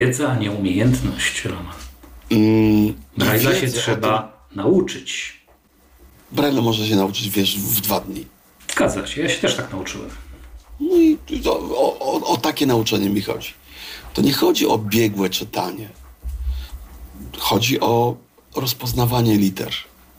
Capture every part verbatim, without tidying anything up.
wiedza, a nie umiejętność, Roman. Mm, Braille'a się trzeba nauczyć. Braille'a można się nauczyć, wiesz, w dwa dni. Zgadza się, ja się też tak nauczyłem. No i o, o, o takie nauczenie mi chodzi. To nie chodzi o biegłe czytanie. Chodzi o rozpoznawanie liter.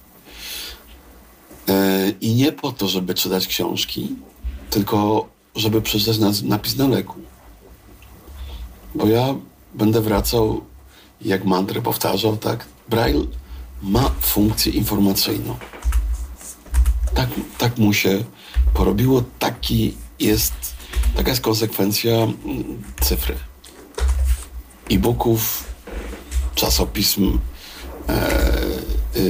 Yy, I nie po to, żeby czytać książki, tylko żeby przeczytać napis na leku. Bo ja będę wracał, jak mantrę powtarzał, tak? Braille ma funkcję informacyjną. Tak, tak mu się porobiło, taki jest, taka jest konsekwencja cyfry. E-booków, czasopism, e, e,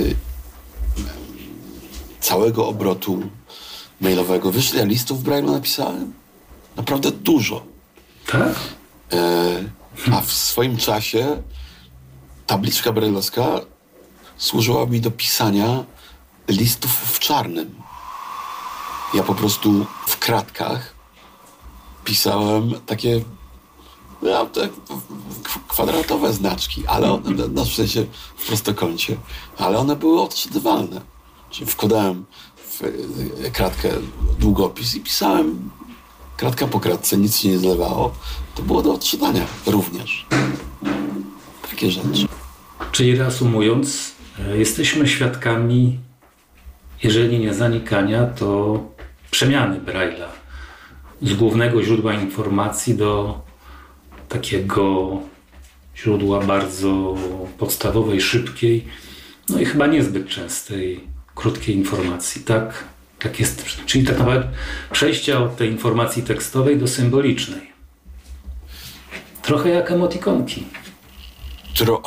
całego obrotu mailowego. Wiesz, ja listów Braille'a napisałem? Naprawdę dużo. Tak? E, a w swoim czasie tabliczka brajlowska służyła mi do pisania listów w czarnym. Ja po prostu w kratkach pisałem takie no, te kwadratowe znaczki, ale one, no, w sensie w prostokącie, ale one były odczytywalne. Czyli wkładałem w kratkę długopis i pisałem kratka po kratce, nic się nie zlewało. To było do odczytania również. Takie rzeczy. Czyli reasumując, jesteśmy świadkami, jeżeli nie zanikania, to przemiany Braille'a z głównego źródła informacji do takiego źródła bardzo podstawowej, szybkiej, no i chyba niezbyt częstej, krótkiej informacji, tak? Tak jest. Czyli tak naprawdę przejścia od tej informacji tekstowej do symbolicznej. Trochę jak emotikonki. Tro...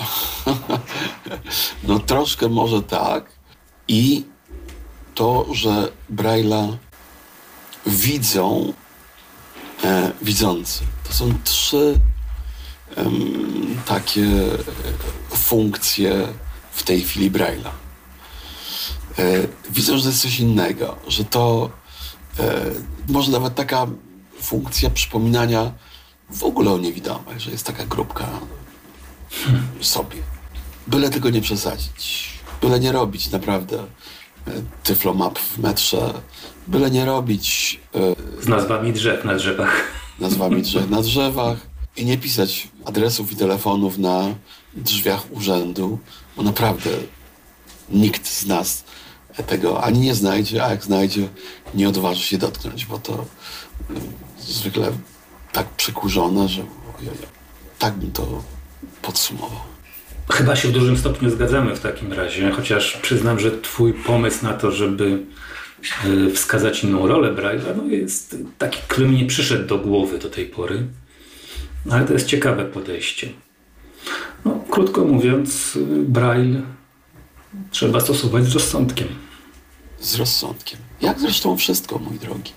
no troszkę może tak. I to, że Braille'a widzą e, widzący. To są trzy em, takie funkcje w tej chwili Braille'a. E, widzą, że to jest coś innego, że to e, może nawet taka funkcja przypominania w ogóle o niewidomych, że jest taka grupka hmm. sobie. Byle tego nie przesadzić. Byle nie robić naprawdę e, tyflomap w metrze. Byle nie robić e, z nazwami drzew na drzewach. Nazwami drzew na drzewach i nie pisać adresów i telefonów na drzwiach urzędu, bo naprawdę nikt z nas tego ani nie znajdzie, a jak znajdzie, nie odważy się dotknąć, bo to y, zwykle tak przykurzone, że ojej, tak bym to podsumował. Chyba się w dużym stopniu zgadzamy w takim razie, chociaż przyznam, że twój pomysł na to, żeby y, wskazać inną rolę Braille'a, no jest taki, który mi nie przyszedł do głowy do tej pory, ale to jest ciekawe podejście. No, krótko mówiąc, Braille trzeba stosować z rozsądkiem. Z rozsądkiem. Jak zresztą wszystko, mój drogi.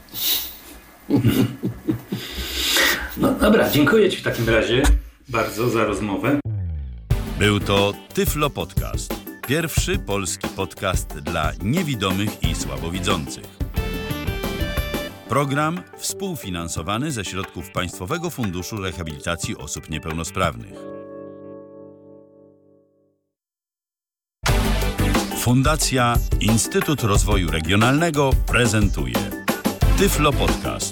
No dobra, dziękuję ci w takim razie bardzo za rozmowę. Był to Tyflo Podcast. Pierwszy polski podcast dla niewidomych i słabowidzących. Program współfinansowany ze środków Państwowego Funduszu Rehabilitacji Osób Niepełnosprawnych. Fundacja Instytut Rozwoju Regionalnego prezentuje Tyflo Podcast.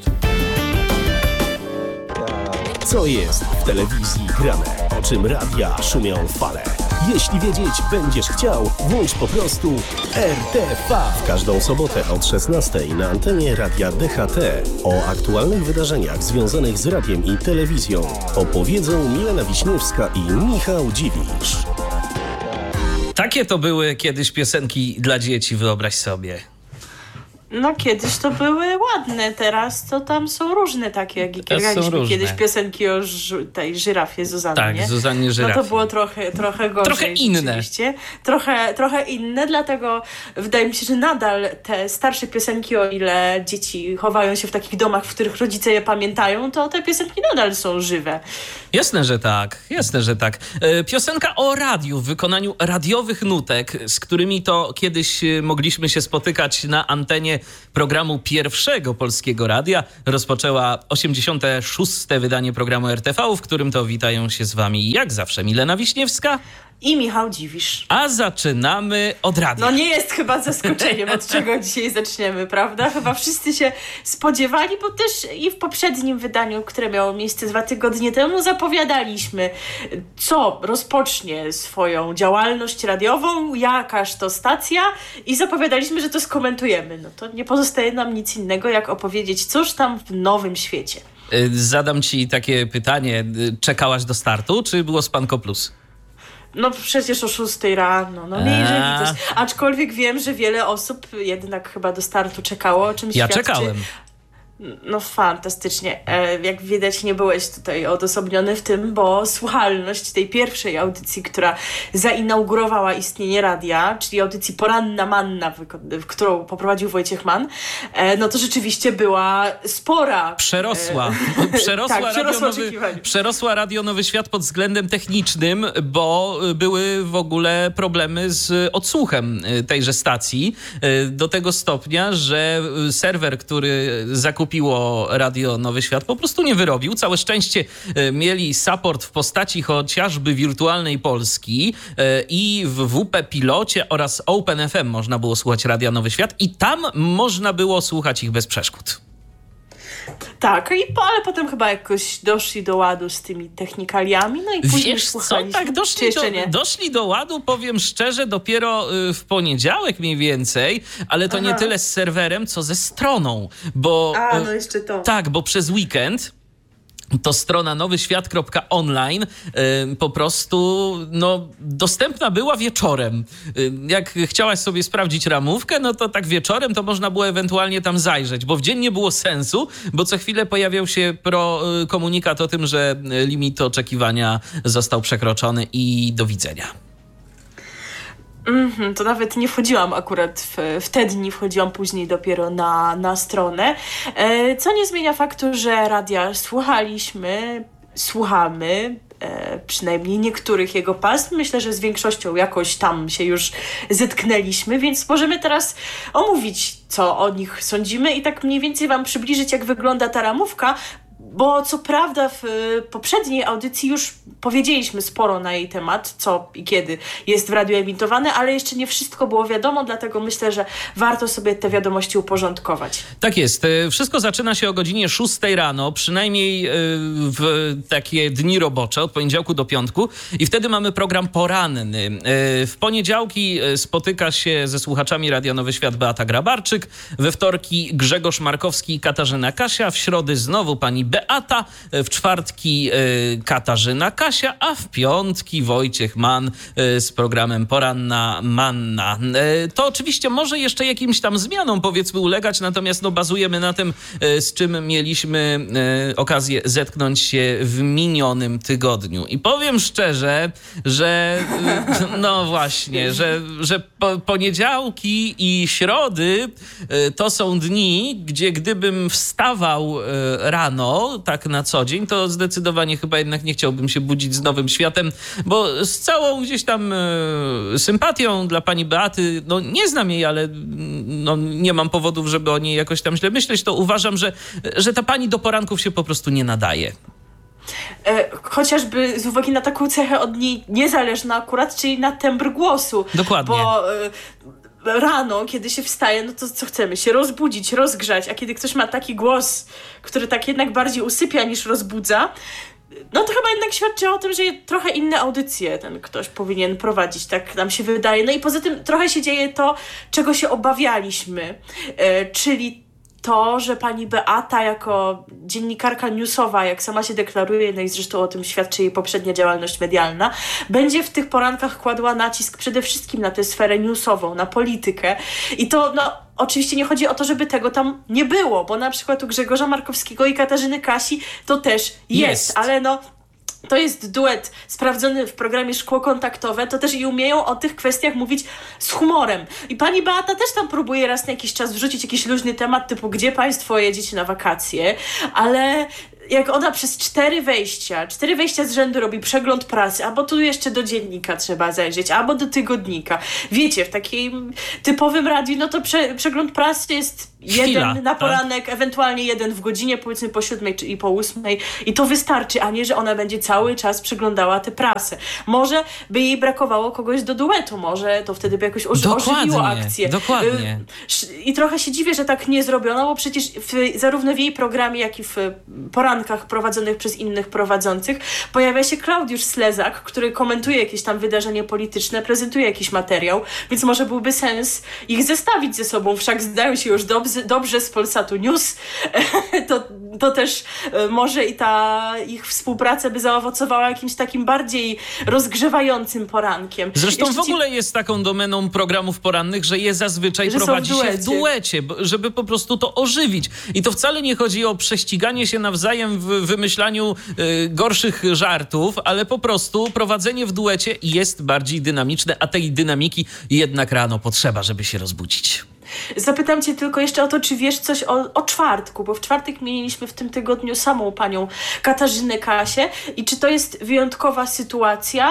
Co jest w telewizji grane? O czym radia szumią fale? Jeśli wiedzieć będziesz chciał, włącz po prostu R T V. W każdą sobotę od szesnastej na antenie Radia D H T o aktualnych wydarzeniach związanych z radiem i telewizją opowiedzą Milena Wiśniewska i Michał Dziwisz. Takie to były kiedyś piosenki dla dzieci, wyobraź sobie. No kiedyś to były ładne, teraz to tam są różne takie, jak graliśmy kiedyś piosenki o ż- tej żyrafie Zuzannie. Tak, Zuzannie żyrafie. No to było trochę, trochę gorzej. Trochę inne. Trochę, trochę inne, dlatego wydaje mi się, że nadal te starsze piosenki, o ile dzieci chowają się w takich domach, w których rodzice je pamiętają, to te piosenki nadal są żywe. Jasne, że tak, jasne, że tak. E, piosenka o radiu w wykonaniu radiowych nutek, z którymi to kiedyś mogliśmy się spotykać na antenie programu pierwszego Polskiego Radia. Rozpoczęła osiemdziesiąte szóste wydanie programu R T V, w którym to witają się z wami jak zawsze Milena Wiśniewska i Michał Dziwisz. A zaczynamy od radia. No nie jest chyba zaskoczeniem, od czego dzisiaj zaczniemy, prawda? Chyba wszyscy się spodziewali, bo też i w poprzednim wydaniu, które miało miejsce dwa tygodnie temu, zapowiadaliśmy, co rozpocznie swoją działalność radiową, jakaż to stacja i zapowiadaliśmy, że to skomentujemy. No to nie pozostaje nam nic innego, jak opowiedzieć, cóż tam w nowym świecie. Zadam ci takie pytanie. Czekałaś do startu, czy było Spanko Plus? No przecież o szóstej rano, no nie jeżeli to. Aczkolwiek wiem, że wiele osób jednak chyba do startu czekało, o czym ja świadczy. czekałem. No fantastycznie. Jak widać, nie byłeś tutaj odosobniony w tym, bo słuchalność tej pierwszej audycji, która zainaugurowała istnienie radia, czyli audycji Poranna Manna, w którą poprowadził Wojciech Mann, no to rzeczywiście była spora. Przerosła. Przerosła, tak, radio nowy, przerosła Radio Nowy Świat pod względem technicznym, bo były w ogóle problemy z odsłuchem tejże stacji do tego stopnia, że serwer, który zakupił kupiło Radio Nowy Świat, po prostu nie wyrobił. Całe szczęście mieli support w postaci chociażby Wirtualnej Polski i w W P Pilocie oraz Open F M można było słuchać Radia Nowy Świat i tam można było słuchać ich bez przeszkód. Tak, i po, ale potem chyba jakoś doszli do ładu z tymi technikaliami, no i później Wiesz słuchaliśmy. co, tak doszli do, doszli do ładu, powiem szczerze, dopiero w poniedziałek mniej więcej, ale to Aha. nie tyle z serwerem, co ze stroną, bo... A, no jeszcze to. Tak, bo przez weekend to strona nowy świat kropka online y, po prostu no, dostępna była wieczorem. Y, jak chciałaś sobie sprawdzić ramówkę, no to tak wieczorem to można było ewentualnie tam zajrzeć, bo w dzień nie było sensu, bo co chwilę pojawiał się pro, y, komunikat o tym, że limit oczekiwania został przekroczony i do widzenia. Mm-hmm, to nawet nie wchodziłam akurat w, w te dni, wchodziłam później dopiero na, na stronę, e, co nie zmienia faktu, że radia słuchaliśmy, słuchamy, e, przynajmniej niektórych jego pasm. Myślę, że z większością jakoś tam się już zetknęliśmy, więc możemy teraz omówić, co o nich sądzimy i tak mniej więcej wam przybliżyć, jak wygląda ta ramówka, bo co prawda w poprzedniej audycji już powiedzieliśmy sporo na jej temat, co i kiedy jest w radiu emitowane, ale jeszcze nie wszystko było wiadomo, dlatego myślę, że warto sobie te wiadomości uporządkować. Tak jest. Wszystko zaczyna się o godzinie szóstej rano, przynajmniej w takie dni robocze, od poniedziałku do piątku i wtedy mamy program poranny. W poniedziałki spotyka się ze słuchaczami Radia Nowy Świat Beata Grabarczyk, we wtorki Grzegorz Markowski i Katarzyna Kasia, w środy znowu pani Beata, w czwartki y, Katarzyna Kasia, a w piątki Wojciech Mann y, z programem Poranna Manna. Y, to oczywiście może jeszcze jakimś tam zmianom powiedzmy ulegać, natomiast no, bazujemy na tym, y, z czym mieliśmy y, okazję zetknąć się w minionym tygodniu. I powiem szczerze, że y, no właśnie, że, że po, poniedziałki i środy y, to są dni, gdzie gdybym wstawał y, rano, tak na co dzień, to zdecydowanie chyba jednak nie chciałbym się budzić z Nowym Światem, bo z całą gdzieś tam e, sympatią dla pani Beaty, no nie znam jej, ale no, nie mam powodów, żeby o niej jakoś tam źle myśleć, to uważam, że, że ta pani do poranków się po prostu nie nadaje. E, chociażby z uwagi na taką cechę od niej niezależną akurat, czyli na tembr głosu. Dokładnie. Bo e, rano, kiedy się wstaje, no to co chcemy? Się rozbudzić, rozgrzać, a kiedy ktoś ma taki głos, który tak jednak bardziej usypia niż rozbudza, no to chyba jednak świadczy o tym, że trochę inne audycje ten ktoś powinien prowadzić, tak nam się wydaje. No i poza tym trochę się dzieje to, czego się obawialiśmy, e, czyli to, że pani Beata jako dziennikarka newsowa, jak sama się deklaruje, no i zresztą o tym świadczy jej poprzednia działalność medialna, będzie w tych porankach kładła nacisk przede wszystkim na tę sferę newsową, na politykę. I to, no, oczywiście nie chodzi o to, żeby tego tam nie było, bo na przykład u Grzegorza Markowskiego i Katarzyny Kasi to też jest, jest. ale no... To jest duet sprawdzony w programie Szkło Kontaktowe, to też i umieją o tych kwestiach mówić z humorem. I pani Beata też tam próbuje raz na jakiś czas wrzucić jakiś luźny temat typu gdzie państwo jedziecie na wakacje, ale jak ona przez cztery wejścia, cztery wejścia z rzędu robi przegląd prasy, albo tu jeszcze do dziennika trzeba zajrzeć, albo do tygodnika. Wiecie, w takim typowym radiu, no to prze, przegląd prasy jest jeden Chwila, na tak? poranek, ewentualnie jeden w godzinie, powiedzmy po siódmej czy i po ósmej i to wystarczy, a nie, że ona będzie cały czas przeglądała tę prasę. Może by jej brakowało kogoś do duetu, może to wtedy by jakoś oży- ożywiło akcję. Dokładnie. I trochę się dziwię, że tak nie zrobiono, bo przecież w, zarówno w jej programie, jak i w porankach prowadzonych przez innych prowadzących pojawia się Klaudiusz Slezak, który komentuje jakieś tam wydarzenie polityczne, prezentuje jakiś materiał, więc może byłby sens ich zestawić ze sobą. Wszak zdają się już dobrze, dobrze z Polsatu News. to, to też może i ta ich współpraca by zaowocowała jakimś takim bardziej rozgrzewającym porankiem. Zresztą Jeszcze w ogóle ci... jest taką domeną programów porannych, że je zazwyczaj że prowadzi w się w duecie, żeby po prostu to ożywić. I to wcale nie chodzi o prześciganie się nawzajem w wymyślaniu y, gorszych żartów, ale po prostu prowadzenie w duecie jest bardziej dynamiczne, a tej dynamiki jednak rano potrzeba, żeby się rozbudzić. Zapytam cię tylko jeszcze o to, czy wiesz coś o, o czwartku, bo w czwartek mieliśmy w tym tygodniu samą panią Katarzynę Kasię i czy to jest wyjątkowa sytuacja,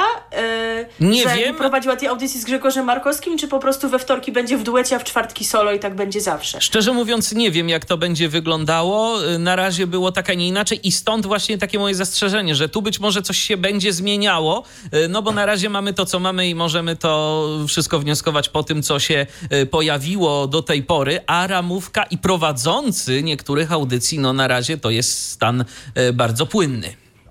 yy, nie że wiem. prowadziła tej audycji z Grzegorzem Markowskim, czy po prostu we wtorki będzie w duecie, a w czwartki solo i tak będzie zawsze? Szczerze mówiąc nie wiem, jak to będzie wyglądało. Na razie było tak, a nie inaczej i stąd właśnie takie moje zastrzeżenie, że tu być może coś się będzie zmieniało, no bo na razie mamy to, co mamy i możemy to wszystko wnioskować po tym, co się pojawiło do tej pory, a ramówka i prowadzący niektórych audycji, no na razie to jest stan bardzo płynny.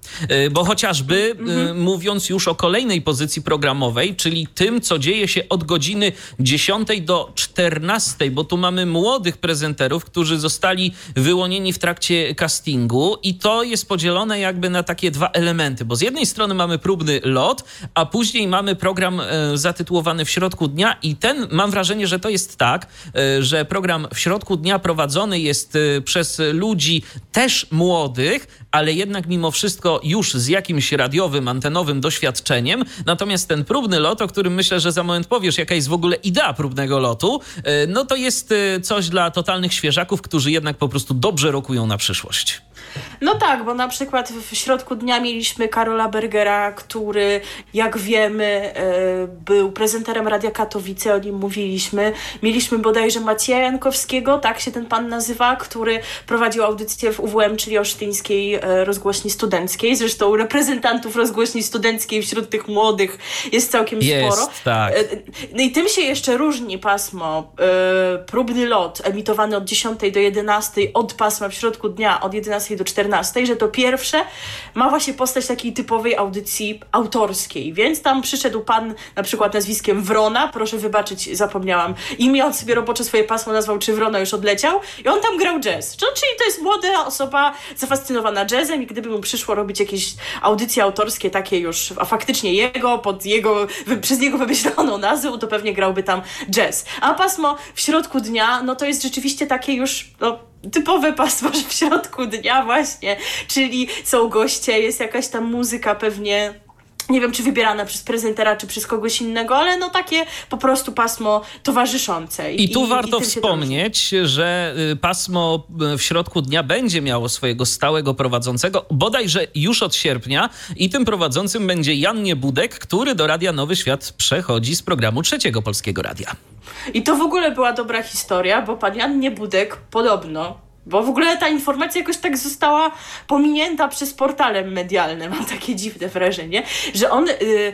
Bo chociażby mm-hmm. mówiąc już o kolejnej pozycji programowej, czyli tym, co dzieje się od godziny dziesiątej do czternastej, bo tu mamy młodych prezenterów, którzy zostali wyłonieni w trakcie castingu i to jest podzielone jakby na takie dwa elementy, bo z jednej strony mamy próbny lot, a później mamy program e, zatytułowany W środku dnia i ten, mam wrażenie, że to jest tak, e, że program W środku dnia prowadzony jest e, przez ludzi też młodych, ale jednak mimo wszystko już z jakimś radiowym, antenowym doświadczeniem. Natomiast ten próbny lot, o którym myślę, że za moment powiesz, jaka jest w ogóle idea próbnego lotu, no to jest coś dla totalnych świeżaków, którzy jednak po prostu dobrze rokują na przyszłość. No tak, bo na przykład w środku dnia mieliśmy Karola Bergera, który, jak wiemy, był prezenterem Radia Katowice, o nim mówiliśmy. Mieliśmy bodajże Macieja Jankowskiego, tak się ten pan nazywa, który prowadził audycję w U W M, czyli Olsztyńskiej Rozgłośni Studenckiej. Zresztą reprezentantów rozgłośni studenckiej wśród tych młodych jest całkiem jest, sporo. Tak. No i tym się jeszcze różni pasmo próbny lot emitowany od dziesiątej do jedenastej od pasma w środku dnia od jedenastej do czternastej, że to pierwsze ma właśnie postać takiej typowej audycji autorskiej, więc tam przyszedł pan na przykład nazwiskiem Wrona, proszę wybaczyć, zapomniałam imię, on sobie robocze swoje pasmo nazwał Czy Wrona już odleciał i on tam grał jazz, czyli to jest młoda osoba zafascynowana jazzem i gdyby mu przyszło robić jakieś audycje autorskie takie już, a faktycznie jego, pod jego, przez niego wymyśloną nazwą, to pewnie grałby tam jazz. A pasmo w środku dnia, no to jest rzeczywiście takie już, no typowe pasmo w środku dnia właśnie, czyli są goście, jest jakaś tam muzyka pewnie, nie wiem czy wybierana przez prezentera, czy przez kogoś innego, ale no takie po prostu pasmo towarzyszące. I, I tu i, warto i wspomnieć, że pasmo w środku dnia będzie miało swojego stałego prowadzącego, bodajże już od sierpnia i tym prowadzącym będzie Jan Niebudek, który do Radia Nowy Świat przechodzi z programu Trzeciego Polskiego Radia. I to w ogóle była dobra historia, bo pan Jan Niebudek podobno, bo w ogóle ta informacja jakoś tak została pominięta przez portale medialne, mam takie dziwne wrażenie, że on yy, yy,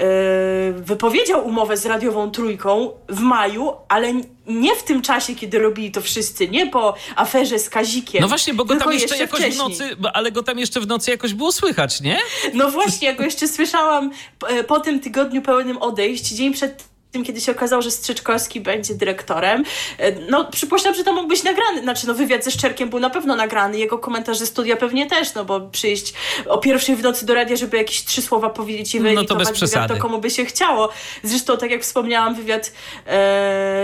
wypowiedział umowę z Radiową Trójką w maju, ale nie w tym czasie, kiedy robili to wszyscy, nie po aferze z Kazikiem. No właśnie, bo go tam jeszcze, jeszcze jakoś wcześniej. w nocy, ale go tam jeszcze w nocy jakoś było słychać, nie? No właśnie, ja go jeszcze słyszałam po, po tym tygodniu pełnym odejść, dzień przed tym, kiedy się okazało, że Strzyczkowski będzie dyrektorem. No, przypuszczam, że to mógł być nagrany. Znaczy, no, wywiad ze Szczerkiem był na pewno nagrany. Jego komentarz ze studia pewnie też, no bo przyjść o pierwszej w nocy do radia, żeby jakieś trzy słowa powiedzieć i wyemitować no to bez przesady. Wywiad, to komu by się chciało. Zresztą, tak jak wspomniałam, wywiad e,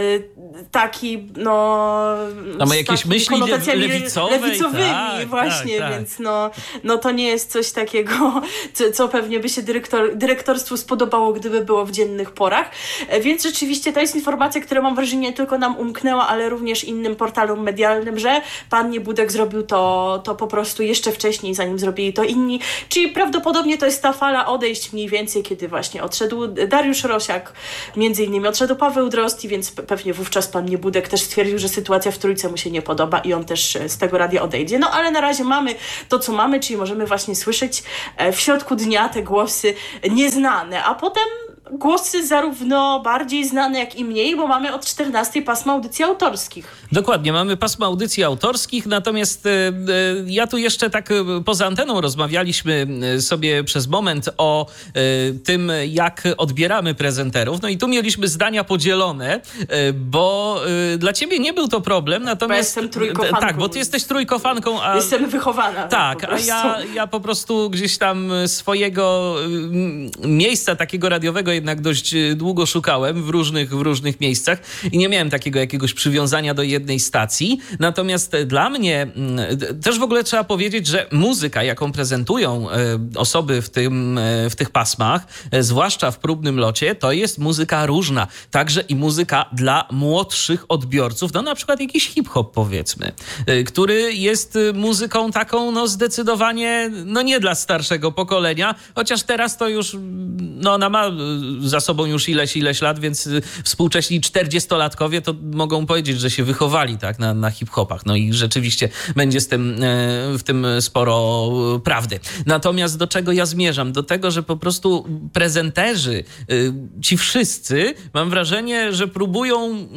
taki, no... A ma jakieś myśli lewicowej? lewicowymi, tak, właśnie, tak, tak. więc no, no to nie jest coś takiego, co, co pewnie by się dyrektor, dyrektorstwu spodobało, gdyby było w dziennych porach. Więc rzeczywiście to jest informacja, która mam wrażenie nie tylko nam umknęła, ale również innym portalom medialnym, że pan Niebudek zrobił to, to po prostu jeszcze wcześniej, zanim zrobili to inni. Czyli prawdopodobnie to jest ta fala odejść mniej więcej, kiedy właśnie odszedł Dariusz Rosiak, między innymi odszedł Paweł Drozd, więc pewnie wówczas pan Niebudek też stwierdził, że sytuacja w Trójce mu się nie podoba i on też z tego radia odejdzie. No ale na razie mamy to, co mamy, czyli możemy właśnie słyszeć w środku dnia te głosy nieznane, a potem głosy zarówno bardziej znane, jak i mniej, bo mamy od czternastej pasma audycji autorskich. Dokładnie, mamy pasmo audycji autorskich, natomiast e, e, ja tu jeszcze tak e, poza anteną rozmawialiśmy sobie przez moment o e, tym, jak odbieramy prezenterów. No i tu mieliśmy zdania podzielone, e, bo e, dla ciebie nie był to problem, natomiast... Bo jestem trójkofanką. Tak, bo ty jesteś trójkofanką, a... Jestem wychowana. Tak, a ja, ja po prostu gdzieś tam swojego m, miejsca takiego radiowego jednak dość długo szukałem w różnych, w różnych miejscach i nie miałem takiego jakiegoś przywiązania do jednej stacji. Natomiast dla mnie też w ogóle trzeba powiedzieć, że muzyka, jaką prezentują osoby w, tym, w tych pasmach, zwłaszcza w próbnym locie, to jest muzyka różna. Także i muzyka dla młodszych odbiorców, no na przykład jakiś hip-hop powiedzmy, który jest muzyką taką no zdecydowanie no nie dla starszego pokolenia, chociaż teraz to już no ona ma za sobą już ileś, ileś lat, więc współcześni czterdziestolatkowie to mogą powiedzieć, że się wychowali tak na, na hip-hopach. No i rzeczywiście będzie z tym, w tym sporo prawdy. Natomiast do czego ja zmierzam? Do tego, że po prostu prezenterzy, ci wszyscy, mam wrażenie, że próbują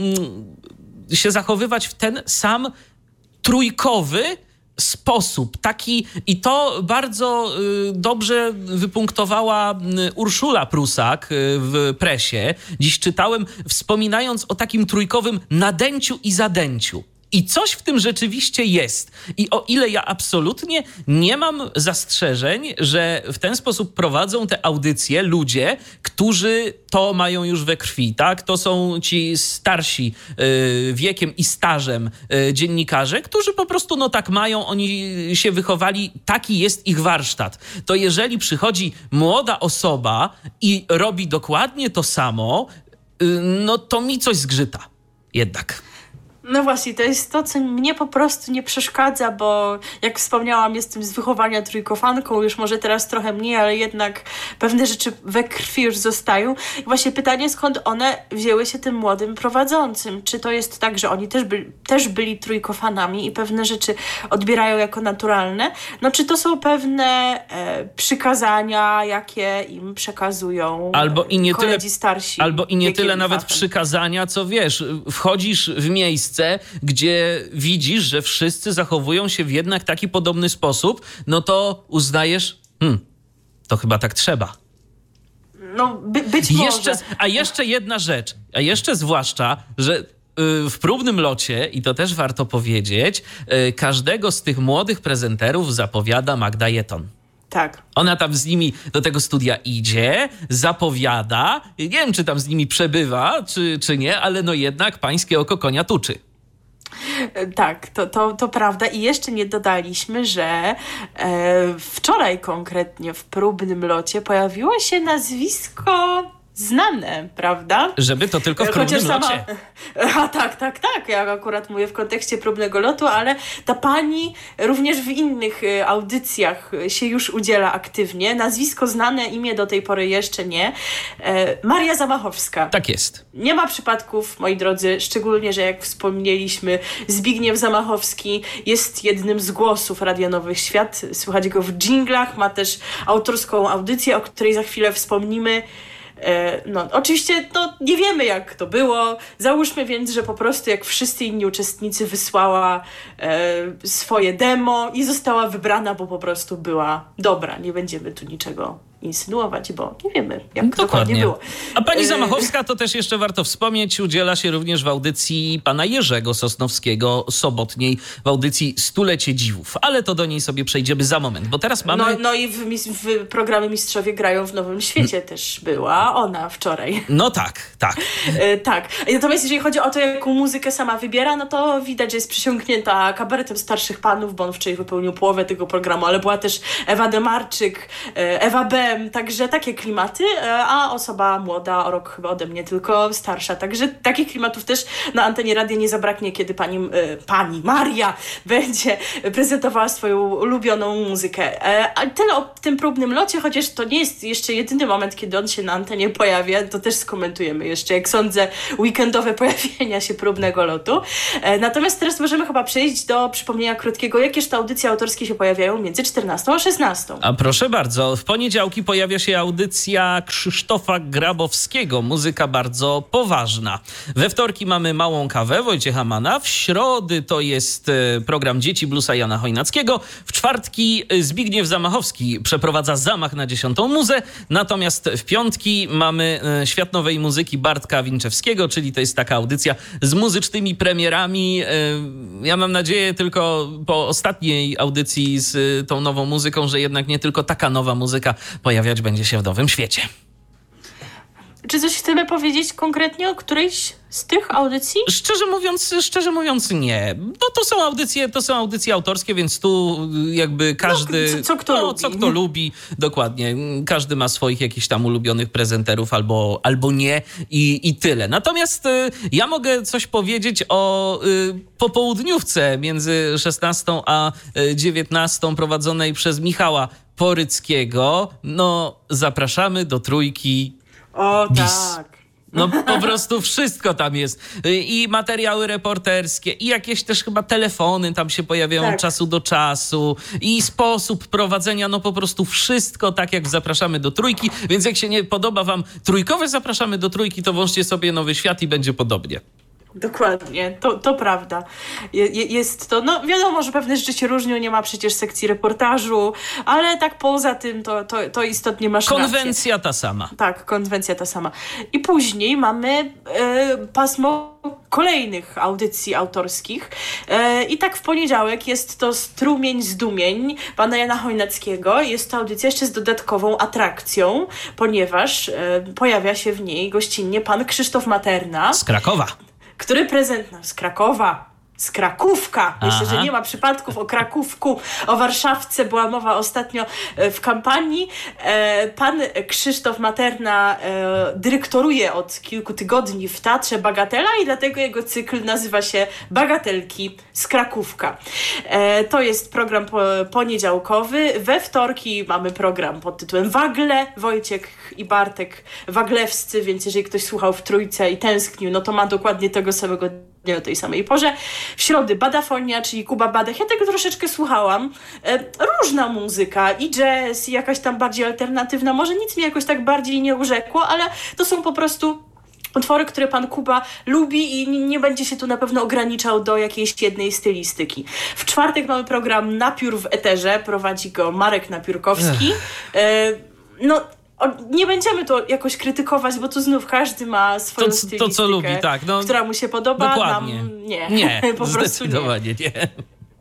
się zachowywać w ten sam trójkowy sposób, taki i to bardzo y, dobrze wypunktowała y, Urszula Prusak y, w presie. Dziś czytałem, wspominając o takim trójkowym nadęciu i zadęciu. I coś w tym rzeczywiście jest. I o ile ja absolutnie nie mam zastrzeżeń, że w ten sposób prowadzą te audycje ludzie, którzy to mają już we krwi, tak? To są ci starsi y, wiekiem i stażem y, dziennikarze, którzy po prostu no tak mają, oni się wychowali, taki jest ich warsztat. To jeżeli przychodzi młoda osoba i robi dokładnie to samo, y, no to mi coś zgrzyta jednak. No właśnie, to jest to, co mnie po prostu nie przeszkadza, bo jak wspomniałam, jestem z wychowania trójkofanką, już może teraz trochę mniej, ale jednak pewne rzeczy we krwi już zostają. I właśnie pytanie, skąd one wzięły się tym młodym prowadzącym? Czy to jest tak, że oni też, by, też byli trójkofanami i pewne rzeczy odbierają jako naturalne? No czy to są pewne e, przykazania, jakie im przekazują albo i nie koledzy tyle, starsi? Albo i nie tyle nawet fatem. przykazania, co wiesz, wchodzisz w miejsce, gdzie widzisz, że wszyscy zachowują się w jednak taki podobny sposób, no to uznajesz, hmm, to chyba tak trzeba. No, by, być jeszcze, może. A jeszcze jedna rzecz, a jeszcze zwłaszcza, że w próbnym locie, i to też warto powiedzieć, każdego z tych młodych prezenterów zapowiada Magda Jeton. Tak. Ona tam z nimi do tego studia idzie, zapowiada, nie wiem, czy tam z nimi przebywa, czy, czy nie, ale no jednak pańskie oko konia tuczy. Tak, to, to, to prawda. I jeszcze nie dodaliśmy, że e, wczoraj konkretnie w próbnym locie pojawiło się nazwisko znane, prawda? Żeby to tylko w próbnym sama... locie. A tak, tak, tak. Ja akurat mówię w kontekście próbnego lotu, ale ta pani również w innych audycjach się już udziela aktywnie. Nazwisko znane, imię do tej pory jeszcze nie. E, Maria Zamachowska. Tak jest. Nie ma przypadków, moi drodzy, szczególnie, że jak wspomnieliśmy, Zbigniew Zamachowski jest jednym z głosów Radia Nowy Świat. Słychać go w dżinglach, ma też autorską audycję, o której za chwilę wspomnimy. No, oczywiście no, nie wiemy, jak to było. Załóżmy więc, że po prostu jak wszyscy inni uczestnicy wysłała e, swoje demo i została wybrana, bo po prostu była dobra. Nie będziemy tu niczego insynuować, bo nie wiemy, jak dokładnie, dokładnie było. A pani Zamachowska, to też jeszcze warto wspomnieć, udziela się również w audycji pana Jerzego Sosnowskiego sobotniej, w audycji Stulecie Dziwów. Ale to do niej sobie przejdziemy za moment, bo teraz mamy... No, no i w, w programie Mistrzowie Grają w Nowym Świecie też była ona wczoraj. No tak, tak. e, tak. Natomiast jeżeli chodzi o to, jaką muzykę sama wybiera, no to widać, że jest przysiągnięta kabaretem starszych panów, bo on wczoraj wypełnił połowę tego programu, ale była też Ewa Demarczyk, Ewa B., także takie klimaty, a osoba młoda, o rok chyba ode mnie, tylko starsza. Także takich klimatów też na antenie radia nie zabraknie, kiedy pani, pani Maria będzie prezentowała swoją ulubioną muzykę. A tyle o tym próbnym locie, chociaż to nie jest jeszcze jedyny moment, kiedy on się na antenie pojawia, to też skomentujemy jeszcze, jak sądzę, weekendowe pojawienia się próbnego lotu. Natomiast teraz możemy chyba przejść do przypomnienia krótkiego, jakież te audycje autorskie się pojawiają między czternastą a szesnastą. A proszę bardzo, w poniedziałki pojawia się audycja Krzysztofa Grabowskiego, muzyka bardzo poważna. We wtorki mamy Małą kawę Wojciecha Mana, w środy to jest program Dzieci Bluesa Jana Chojnackiego, w czwartki Zbigniew Zamachowski przeprowadza Zamach na dziesiątą muzę, natomiast w piątki mamy Świat Nowej Muzyki Bartka Winczewskiego, czyli to jest taka audycja z muzycznymi premierami. Ja mam nadzieję tylko po ostatniej audycji z tą nową muzyką, że jednak nie tylko taka nowa muzyka pojawiać będzie się w Nowym Świecie. Czy coś chcemy powiedzieć konkretnie o którejś z tych audycji? Szczerze mówiąc, szczerze mówiąc nie. No to są audycje, to są audycje autorskie, więc tu jakby każdy... No, co, co kto no, lubi. Co kto lubi, dokładnie. Każdy ma swoich jakichś tam ulubionych prezenterów albo, albo nie i, i tyle. Natomiast y, ja mogę coś powiedzieć o y, popołudniówce między szesnastą a dziewiętnastą prowadzonej przez Michała Poryckiego. No, zapraszamy do trójki. O Bis. tak. No po prostu wszystko tam jest. I materiały reporterskie, i jakieś też chyba telefony tam się pojawiają tak. od czasu do czasu, i sposób prowadzenia, no po prostu wszystko tak jak Zapraszamy do Trójki. Więc jak się nie podoba wam trójkowe Zapraszamy do Trójki, to włączcie sobie Nowy Świat i będzie podobnie. Dokładnie, to, to prawda. Je, jest to, no wiadomo, że pewne rzeczy się różnią, nie ma przecież sekcji reportażu, ale tak poza tym to, to, to istotnie masz Konwencja rację. ta sama. Tak, konwencja ta sama. I później mamy e, pasmo kolejnych audycji autorskich. E, I tak w poniedziałek jest to Strumień Zdumień pana Jana Chojnackiego. Jest to audycja jeszcze z dodatkową atrakcją, ponieważ e, pojawia się w niej gościnnie pan Krzysztof Materna. Z Krakowa. Który prezent no, z Krakowa, z Krakówka. Myślę, Aha. że nie ma przypadków o Krakówku, o Warszawce była mowa ostatnio w kampanii. Pan Krzysztof Materna dyrektoruje od kilku tygodni w Teatrze Bagatela i dlatego jego cykl nazywa się Bagatelki z Krakówka. To jest program poniedziałkowy. We wtorki mamy program pod tytułem Wagle. Wojciech i Bartek Waglewscy, więc jeżeli ktoś słuchał w Trójce i tęsknił, no to ma dokładnie tego samego dnia o tej samej porze. W środę Badafonia, czyli Kuba Badech. Ja tego troszeczkę słuchałam. E, różna muzyka, i jazz, i jakaś tam bardziej alternatywna. Może nic mi jakoś tak bardziej nie urzekło, ale to są po prostu utwory, które pan Kuba lubi i nie będzie się tu na pewno ograniczał do jakiejś jednej stylistyki. W czwartek mamy program Napiór w eterze. Prowadzi go Marek Napiórkowski. E, no O, nie będziemy to jakoś krytykować, bo tu znów każdy ma swoją To, stylistykę, to co lubi, tak. No, która mu się podoba. dokładnie. Nam nie. Nie, po prostu zdecydowanie nie. nie.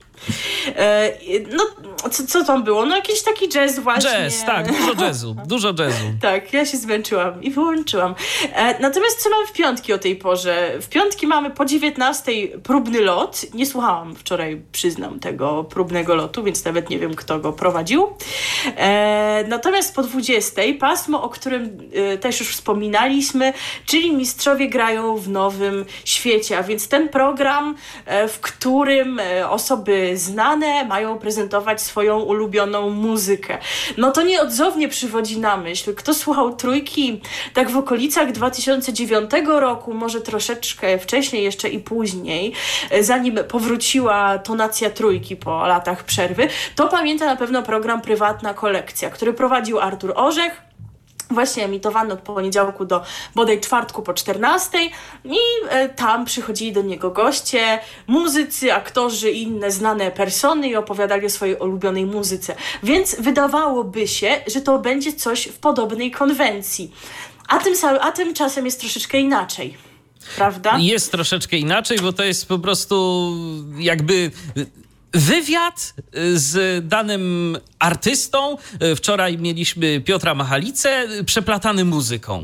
E, no, co, co tam było? No jakiś taki jazz właśnie. Jazz, tak, dużo jazzu, dużo jazzu. Tak, ja się zmęczyłam i wyłączyłam. E, natomiast co mamy w piątki o tej porze? W piątki mamy po dziewiętnastej próbny lot. Nie słuchałam wczoraj, przyznam, tego próbnego lotu, więc nawet nie wiem, kto go prowadził. E, natomiast po dwudziestej pasmo, o którym e, też już wspominaliśmy, czyli Mistrzowie grają w Nowym Świecie, a więc ten program, e, w którym e, osoby znane mają prezentować swoją ulubioną muzykę. No to nieodzownie przywodzi na myśl, kto słuchał Trójki tak w okolicach dwa tysiące dziewiątego roku, może troszeczkę wcześniej jeszcze i później, zanim powróciła tonacja Trójki po latach przerwy, to pamięta na pewno program Prywatna Kolekcja, który prowadził Artur Orzech. Właśnie emitowano od poniedziałku do bodaj czwartku po czternastej i e, tam przychodzili do niego goście, muzycy, aktorzy i inne znane persony i opowiadali o swojej ulubionej muzyce. Więc wydawałoby się, że to będzie coś w podobnej konwencji. A, tym samym, a tymczasem jest troszeczkę inaczej. Prawda? Jest troszeczkę inaczej, bo to jest po prostu jakby wywiad z danym artystą. Wczoraj mieliśmy Piotra Machalicę, przeplatany muzyką.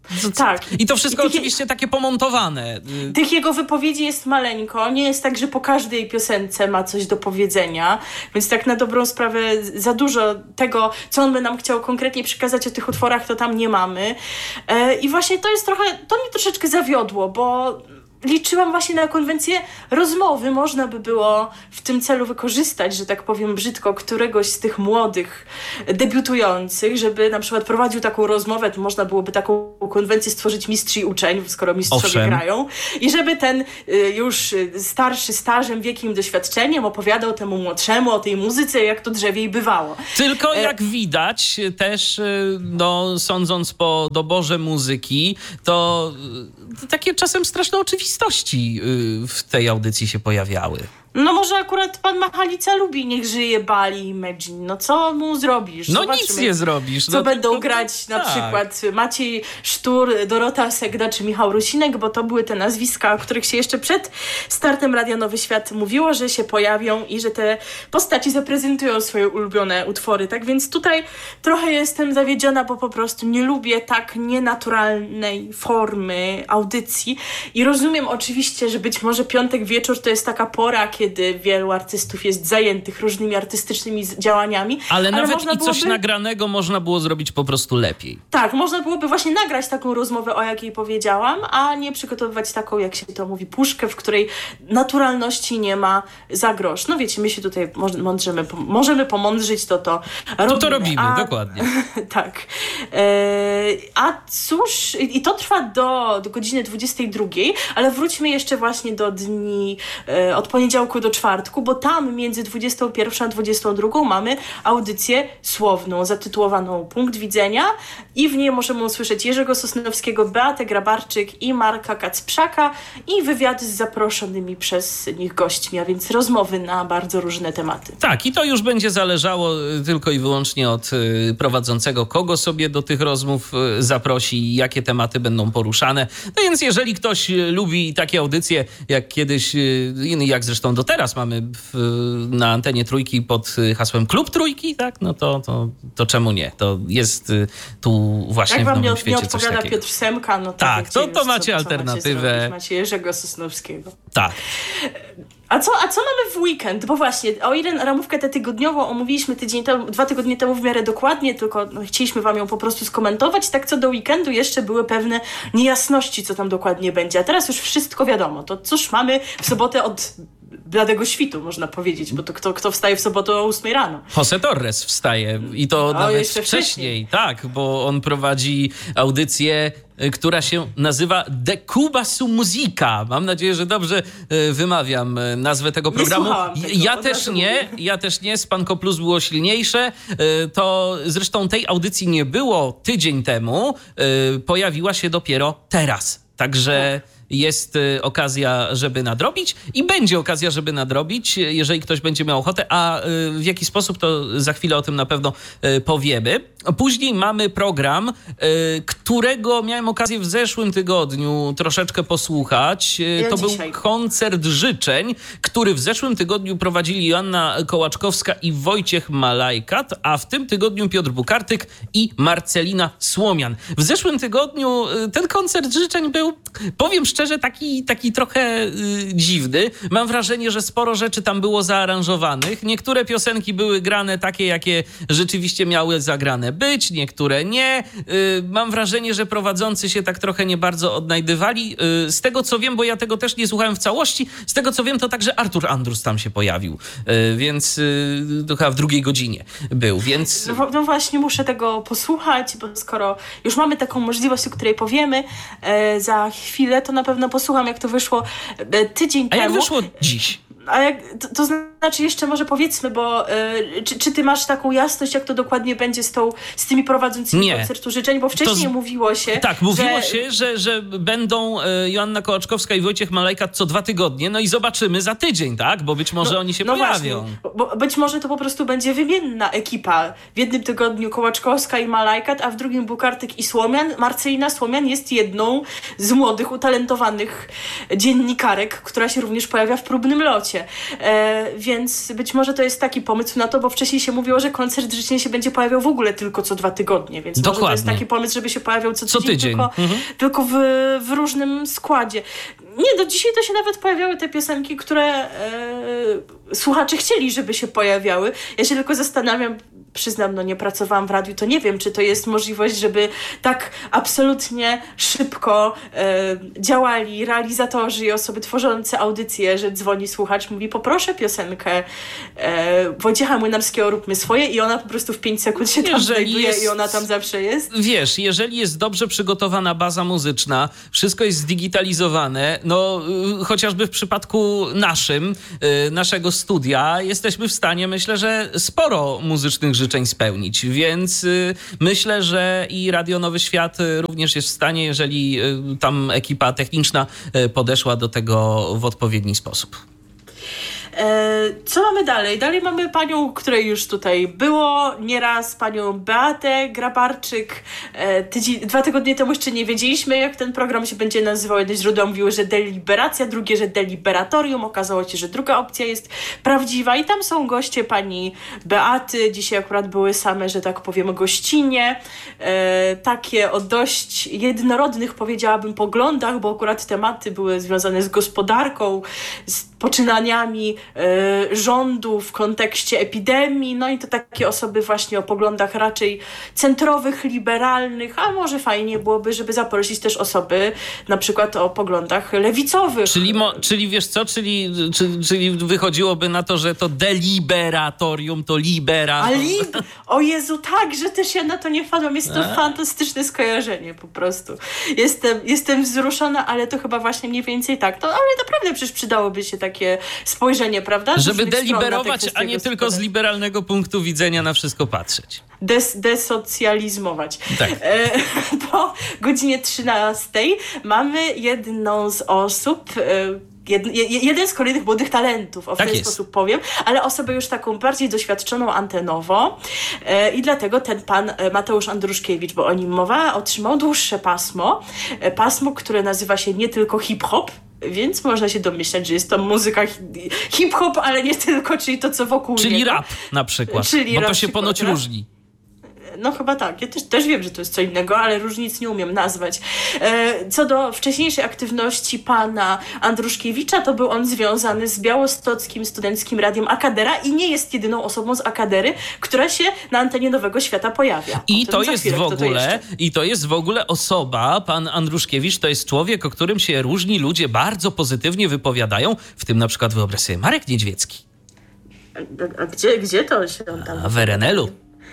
Tak. I to wszystko I tych, oczywiście takie pomontowane. Tych jego wypowiedzi jest maleńko. Nie jest tak, że po każdej piosence ma coś do powiedzenia. Więc tak na dobrą sprawę za dużo tego, co on by nam chciał konkretnie przekazać o tych utworach, to tam nie mamy. E, I właśnie to jest trochę, to mnie troszeczkę zawiodło, bo liczyłam właśnie na konwencję rozmowy. Można by było w tym celu wykorzystać, że tak powiem brzydko, któregoś z tych młodych debiutujących, żeby na przykład prowadził taką rozmowę, to można byłoby taką konwencję stworzyć mistrz i uczeń, skoro mistrzowie Owszem. grają. I żeby ten y, już starszy, stażem, wielkim doświadczeniem opowiadał temu młodszemu o tej muzyce, jak to drzewiej bywało. Tylko jak widać też, no sądząc po doborze muzyki, to takie czasem straszne oczywistości w tej audycji się pojawiały. No może akurat pan Machalica lubi Niech żyje Bali i Imagine. No co mu zrobisz? No Zobaczymy, nic nie zrobisz. Co no, będą to, grać na tak. przykład Maciej Sztur, Dorota Segda czy Michał Rusinek, bo to były te nazwiska, o których się jeszcze przed startem Radia Nowy Świat mówiło, że się pojawią i że te postaci zaprezentują swoje ulubione utwory. Tak więc tutaj trochę jestem zawiedziona, bo po prostu nie lubię tak nienaturalnej formy audycji i rozumiem oczywiście, że być może piątek wieczór to jest taka pora, kiedy kiedy wielu artystów jest zajętych różnymi artystycznymi działaniami. Ale, ale nawet można i coś byłoby... nagranego można było zrobić po prostu lepiej. Tak, można byłoby właśnie nagrać taką rozmowę, o jakiej powiedziałam, a nie przygotowywać taką, jak się to mówi, puszkę, w której naturalności nie ma za grosz. No wiecie, my się tutaj mądrzymy, możemy pomądrzyć, to to robimy. To to robimy, a... dokładnie. Tak. E... A cóż, i to trwa do, do godziny dwudziestej drugiej, ale wróćmy jeszcze właśnie do dni e, od poniedziałku do czwartku, bo tam między dwudziestą pierwszą a dwudziestą drugą mamy audycję słowną, zatytułowaną Punkt Widzenia i w niej możemy usłyszeć Jerzego Sosnowskiego, Beatę Grabarczyk i Marka Kacprzaka i wywiady z zaproszonymi przez nich gośćmi, a więc rozmowy na bardzo różne tematy. Tak, i to już będzie zależało tylko i wyłącznie od prowadzącego, kogo sobie do tych rozmów zaprosi i jakie tematy będą poruszane. No więc jeżeli ktoś lubi takie audycje, jak kiedyś, jak zresztą do teraz mamy w, na antenie Trójki pod hasłem Klub Trójki, tak, no to, to, to czemu nie? To jest tu właśnie jak w Nowym nie, Świecie nie coś odpowiada takiego. Piotr Semka, no to tak, to, to już, macie co, alternatywę. Co macie, macie Jerzego Sosnowskiego. Tak. A co, a co mamy w weekend? Bo właśnie, o ile ramówkę tę tygodniową omówiliśmy tydzień temu, dwa tygodnie temu w miarę dokładnie, tylko no, chcieliśmy wam ją po prostu skomentować, tak co do weekendu jeszcze były pewne niejasności, co tam dokładnie będzie. A teraz już wszystko wiadomo. To cóż mamy w sobotę od bladego świtu, można powiedzieć, bo to kto, kto wstaje w sobotę o ósmej rano? Jose Torres wstaje i to o, nawet jeszcze wcześniej. wcześniej. Tak, bo on prowadzi audycję, która się nazywa De Cuba Su Musica. Mam nadzieję, że dobrze wymawiam nazwę tego programu. Nie tego, ja też nie, ja też nie. Spanko Plus było silniejsze. To zresztą tej audycji nie było tydzień temu. Pojawiła się dopiero teraz. Także jest okazja, żeby nadrobić i będzie okazja, żeby nadrobić, jeżeli ktoś będzie miał ochotę, a w jaki sposób, to za chwilę o tym na pewno powiemy. Później mamy program, którego miałem okazję w zeszłym tygodniu troszeczkę posłuchać. Ja to dzisiaj. był koncert życzeń, który w zeszłym tygodniu prowadzili Joanna Kołaczkowska i Wojciech Malajkat, a w tym tygodniu Piotr Bukartyk i Marcelina Słomian. W zeszłym tygodniu ten koncert życzeń był, powiem szczerze, taki, taki trochę y, dziwny. Mam wrażenie, że sporo rzeczy tam było zaaranżowanych. Niektóre piosenki były grane takie, jakie rzeczywiście miały zagrane być, niektóre nie. Y, mam wrażenie, że prowadzący się tak trochę nie bardzo odnajdywali. Y, z tego, co wiem, bo ja tego też nie słuchałem w całości, z tego, co wiem, to także Artur Andrus tam się pojawił. Y, więc y, to chyba w drugiej godzinie był, więc... No, no właśnie, muszę tego posłuchać, bo skoro już mamy taką możliwość, o której powiemy e, za chwilę, to na pewno posłucham, jak to wyszło e, tydzień A temu. jak wyszło dziś? A jak, to, to znaczy jeszcze może powiedzmy, bo y, czy, czy ty masz taką jasność, jak to dokładnie będzie z, tą, z tymi prowadzącymi Nie. koncertu życzeń? Bo wcześniej To z... mówiło się, Tak, mówiło że... się, że, że będą y, Joanna Kołaczkowska i Wojciech Malajkat co dwa tygodnie, no i zobaczymy za tydzień, tak? Bo być może no, oni się no pojawią. Właśnie, bo być może to po prostu będzie wymienna ekipa. W jednym tygodniu Kołaczkowska i Malajkat, a w drugim Bukartyk i Słomian. Marcelina Słomian jest jedną z młodych, utalentowanych dziennikarek, która się również pojawia w próbnym locie. E, więc więc być może to jest taki pomysł na to, bo wcześniej się mówiło, że koncert życzeń się będzie pojawiał w ogóle tylko co dwa tygodnie, więc Dokładnie. może to jest taki pomysł, żeby się pojawiał co tydzień, co tydzień. tylko, Mhm. tylko w, w różnym składzie. Nie, do dzisiaj to się nawet pojawiały te piosenki, które e, słuchacze chcieli, żeby się pojawiały. Ja się tylko zastanawiam, przyznam, no nie pracowałam w radiu, to nie wiem, czy to jest możliwość, żeby tak absolutnie szybko e, działali realizatorzy i osoby tworzące audycje, że dzwoni słuchacz, mówi poproszę piosenkę e, Wojciecha Młynarskiego Róbmy swoje i ona po prostu w pięć sekund się tam Jeżeli znajduje jest- i ona tam zawsze jest. Wiesz, jeżeli jest dobrze przygotowana baza muzyczna, wszystko jest zdigitalizowane, no y, chociażby w przypadku naszym, y, naszego studia, jesteśmy w stanie, myślę, że sporo muzycznych życzeń spełnić, więc y, myślę, że i Radio Nowy Świat y, również jest w stanie, jeżeli y, tam ekipa techniczna y, podeszła do tego w odpowiedni sposób. E, co mamy dalej? Dalej mamy panią, której już tutaj było nieraz, panią Beatę Grabarczyk. E, tydzień, dwa tygodnie temu jeszcze nie wiedzieliśmy, jak ten program się będzie nazywał. Jedne źródła mówiły, że deliberacja, drugie, że deliberatorium. Okazało się, że druga opcja jest prawdziwa i tam są goście pani Beaty. Dzisiaj akurat były same, że tak powiem, gościnie. E, takie o dość jednorodnych, powiedziałabym, poglądach, bo akurat tematy były związane z gospodarką, z poczynaniami e, rządu w kontekście epidemii, no i to takie osoby właśnie o poglądach raczej centrowych, liberalnych, a może fajnie byłoby, żeby zaprosić też osoby na przykład o poglądach lewicowych. Czyli, mo, czyli wiesz co, czyli, czy, czyli wychodziłoby na to, że to deliberatorium to libera. A lib... O Jezu, tak, że też ja na to nie wpadłam. Jest to A? fantastyczne skojarzenie po prostu. Jestem, jestem wzruszona, ale to chyba właśnie mniej więcej tak. To, ale naprawdę przecież przydałoby się takie spojrzenie, prawda? Z Żeby różnych stron na te deliberować, kwestie a nie tylko z gospodarcze. liberalnego punktu widzenia na wszystko patrzeć. Des, desocjalizmować. Tak. E, po godzinie trzynastej mamy jedną z osób, e, Jed, jeden z kolejnych młodych talentów, o w Tak ten jest. sposób powiem, ale osobę już taką bardziej doświadczoną antenowo e, i dlatego ten pan e, Mateusz Andruszkiewicz, bo o nim mowa, otrzymał dłuższe pasmo, e, pasmo, które nazywa się nie tylko hip-hop, więc można się domyślać, że jest to muzyka hi- hip-hop, ale nie tylko, czyli to, co wokół Czyli niego. rap na przykład, Czyli bo na to się przykład ponoć rap. różni. No chyba tak. Ja też, też wiem, że to jest co innego, ale różnic nie umiem nazwać. E, co do wcześniejszej aktywności pana Andruszkiewicza, to był on związany z białostockim studenckim radiem Akadera i nie jest jedyną osobą z Akadery, która się na antenie Nowego Świata pojawia. I O tym to za jest chwilę, w kto to ogóle, jeszcze. i to jest w ogóle osoba, pan Andruszkiewicz, to jest człowiek, o którym się różni ludzie bardzo pozytywnie wypowiadają, w tym na przykład wyobraź sobie Marek Niedźwiecki, A, a gdzie, gdzie to się on tam... a w R N L u.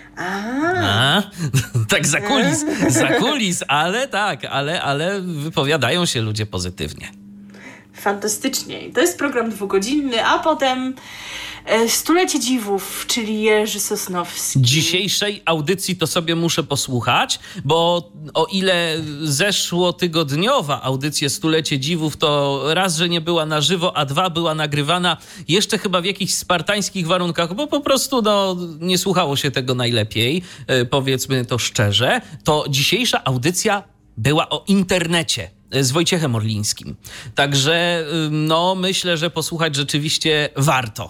A, A, tak za kulis, za kulis, ale tak, ale, ale wypowiadają się ludzie pozytywnie. fantastycznie. I to jest program dwugodzinny, a potem e, Stulecie Dziwów, czyli Jerzy Sosnowski. Dzisiejszej audycji to sobie muszę posłuchać, bo o ile zeszłotygodniowa audycja Stulecie Dziwów to raz, że nie była na żywo, a dwa, była nagrywana jeszcze chyba w jakichś spartańskich warunkach, bo po prostu no, nie słuchało się tego najlepiej, e, powiedzmy to szczerze, to dzisiejsza audycja była o internecie z Wojciechem Orlińskim. Także y, no myślę, że posłuchać rzeczywiście warto.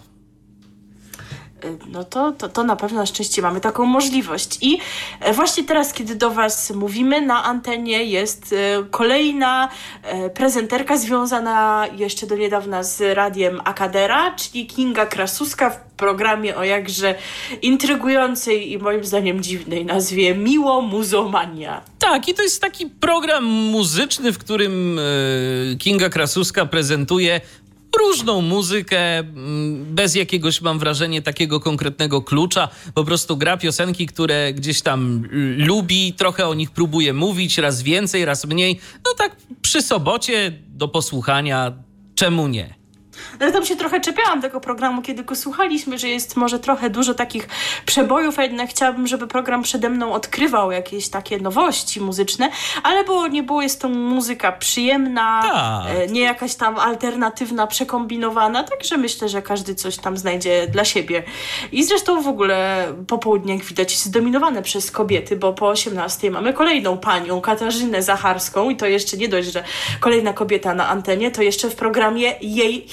No to, to, to na pewno na szczęście mamy taką możliwość. I e, właśnie teraz, kiedy do was mówimy, na antenie jest e, kolejna e, prezenterka związana jeszcze do niedawna z radiem Akadera, czyli Kinga Krasuska w programie o jakże intrygującej i moim zdaniem dziwnej nazwie Miło Muzomania. Tak, i to jest taki program muzyczny, w którym y, Kinga Krasuska prezentuje różną muzykę, mm, bez jakiegoś, mam wrażenie, takiego konkretnego klucza. Po prostu gra piosenki, które gdzieś tam y, lubi, trochę o nich próbuje mówić, raz więcej, raz mniej. No tak przy sobocie do posłuchania, czemu nie? Ale tam się trochę czepiałam tego programu, kiedy go słuchaliśmy, że jest może trochę dużo takich przebojów, a jednak chciałabym, żeby program przede mną odkrywał jakieś takie nowości muzyczne, ale było, nie było, jest to muzyka przyjemna, Tak. e, nie jakaś tam alternatywna, przekombinowana, także myślę, że każdy coś tam znajdzie dla siebie. I zresztą w ogóle popołudnie, jak widać, jest zdominowane przez kobiety, bo po osiemnastej mamy kolejną panią, Katarzynę Zacharską i to jeszcze nie dość, że kolejna kobieta na antenie, to jeszcze w programie jej historia.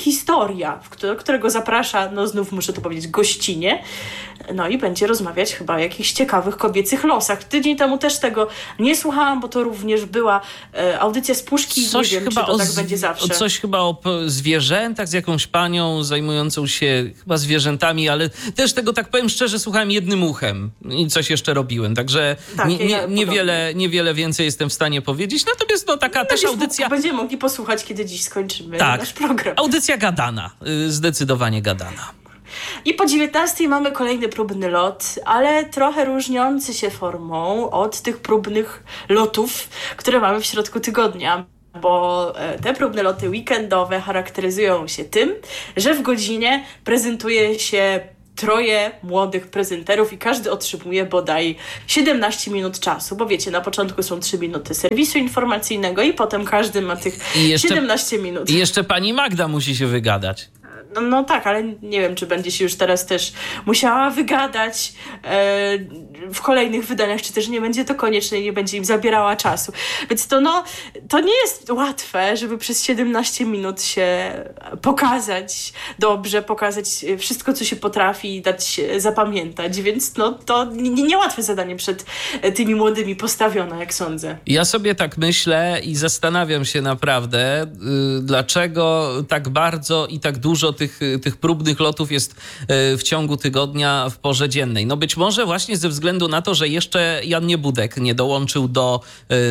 Historia, w którego zaprasza, no znów muszę to powiedzieć, gościnie. No i będzie rozmawiać chyba o jakichś ciekawych kobiecych losach. Tydzień temu też tego nie słuchałam, bo to również była e, audycja z puszki. Coś nie wiem, chyba czy to o tak z... będzie zawsze. Coś chyba o p- zwierzętach z jakąś panią zajmującą się chyba zwierzętami, ale też tego, tak powiem szczerze, słuchałem jednym uchem i coś jeszcze robiłem. Także tak, nie, nie, ja niewiele, niewiele więcej jestem w stanie powiedzieć. Natomiast no taka też audycja... Mógł, będziemy mogli posłuchać, kiedy dziś skończymy tak, nasz program. Audycja gadana. Zdecydowanie gadana. I po dziewiętnastej mamy kolejny próbny lot, ale trochę różniący się formą od tych próbnych lotów, które mamy w środku tygodnia. Bo te próbne loty weekendowe charakteryzują się tym, że w godzinie prezentuje się troje młodych prezenterów i każdy otrzymuje bodaj siedemnaście minut czasu, bo wiecie, na początku są trzy minuty serwisu informacyjnego i potem każdy ma tych I jeszcze, siedemnaście minut. I jeszcze pani Magda musi się wygadać. No, no tak, ale nie wiem, czy będzie się już teraz też musiała wygadać e, w kolejnych wydaniach, czy też nie będzie to konieczne i nie będzie im zabierała czasu. Więc to no, to nie jest łatwe, żeby przez siedemnaście minut się pokazać dobrze, pokazać wszystko, co się potrafi i dać się zapamiętać, więc no to niełatwe zadanie przed tymi młodymi postawione, jak sądzę. Ja sobie tak myślę i zastanawiam się naprawdę, yy, dlaczego tak bardzo i tak dużo Tych, tych próbnych lotów jest w ciągu tygodnia w porze dziennej. No być może właśnie ze względu na to, że jeszcze Jan Niebudek nie dołączył do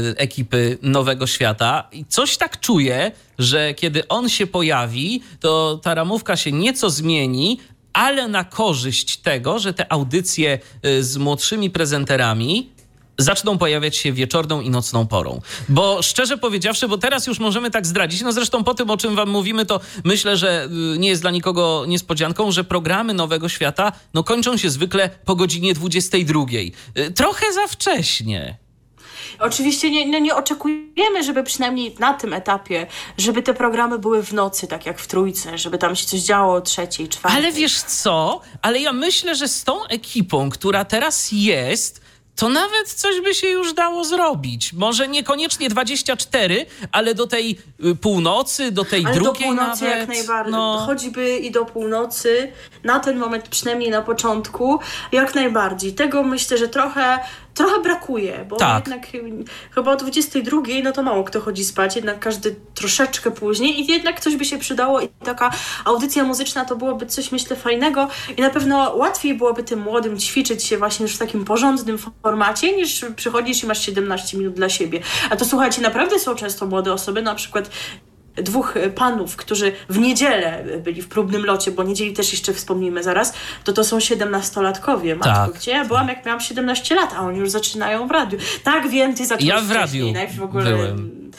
ekipy Nowego Świata. I coś tak czuję, że kiedy on się pojawi, to ta ramówka się nieco zmieni, ale na korzyść tego, że te audycje z młodszymi prezenterami zaczną pojawiać się wieczorną i nocną porą. Bo szczerze powiedziawszy, bo teraz już możemy tak zdradzić, no zresztą po tym, o czym wam mówimy, to myślę, że nie jest dla nikogo niespodzianką, że programy Nowego Świata no kończą się zwykle po godzinie dwudziestej drugiej. Trochę za wcześnie. Oczywiście nie, nie, nie oczekujemy, żeby przynajmniej na tym etapie, żeby te programy były w nocy, tak jak w Trójce, żeby tam się coś działo o trzeciej, czwartej. Ale wiesz co? Ale ja myślę, że z tą ekipą, która teraz jest, to nawet coś by się już dało zrobić. Może niekoniecznie dwadzieścia cztery, ale do tej północy, do tej ale drugiej do północy nawet. Jak najbardziej. No. Choćby i do północy, na ten moment, przynajmniej na początku, jak najbardziej. Tego myślę, że trochę, trochę brakuje, bo tak. jednak chyba o dwudziestej drugiej, no to mało kto chodzi spać, jednak każdy troszeczkę później i jednak coś by się przydało i taka audycja muzyczna to byłoby coś, myślę, fajnego i na pewno łatwiej byłoby tym młodym ćwiczyć się właśnie już w takim porządnym formacie, niż przychodzisz i masz siedemnaście minut dla siebie. A to słuchajcie, naprawdę są często młode osoby, na przykład dwóch panów, którzy w niedzielę byli w próbnym locie, bo niedzieli też jeszcze wspomnimy zaraz, to to są siedemnastolatkowie. Matko, tak. Gdzie ja byłam, jak miałam siedemnaście lat, a oni już zaczynają w radiu. Tak, wiem, ty zacząłeś Ja w radiu w ogóle... byłem.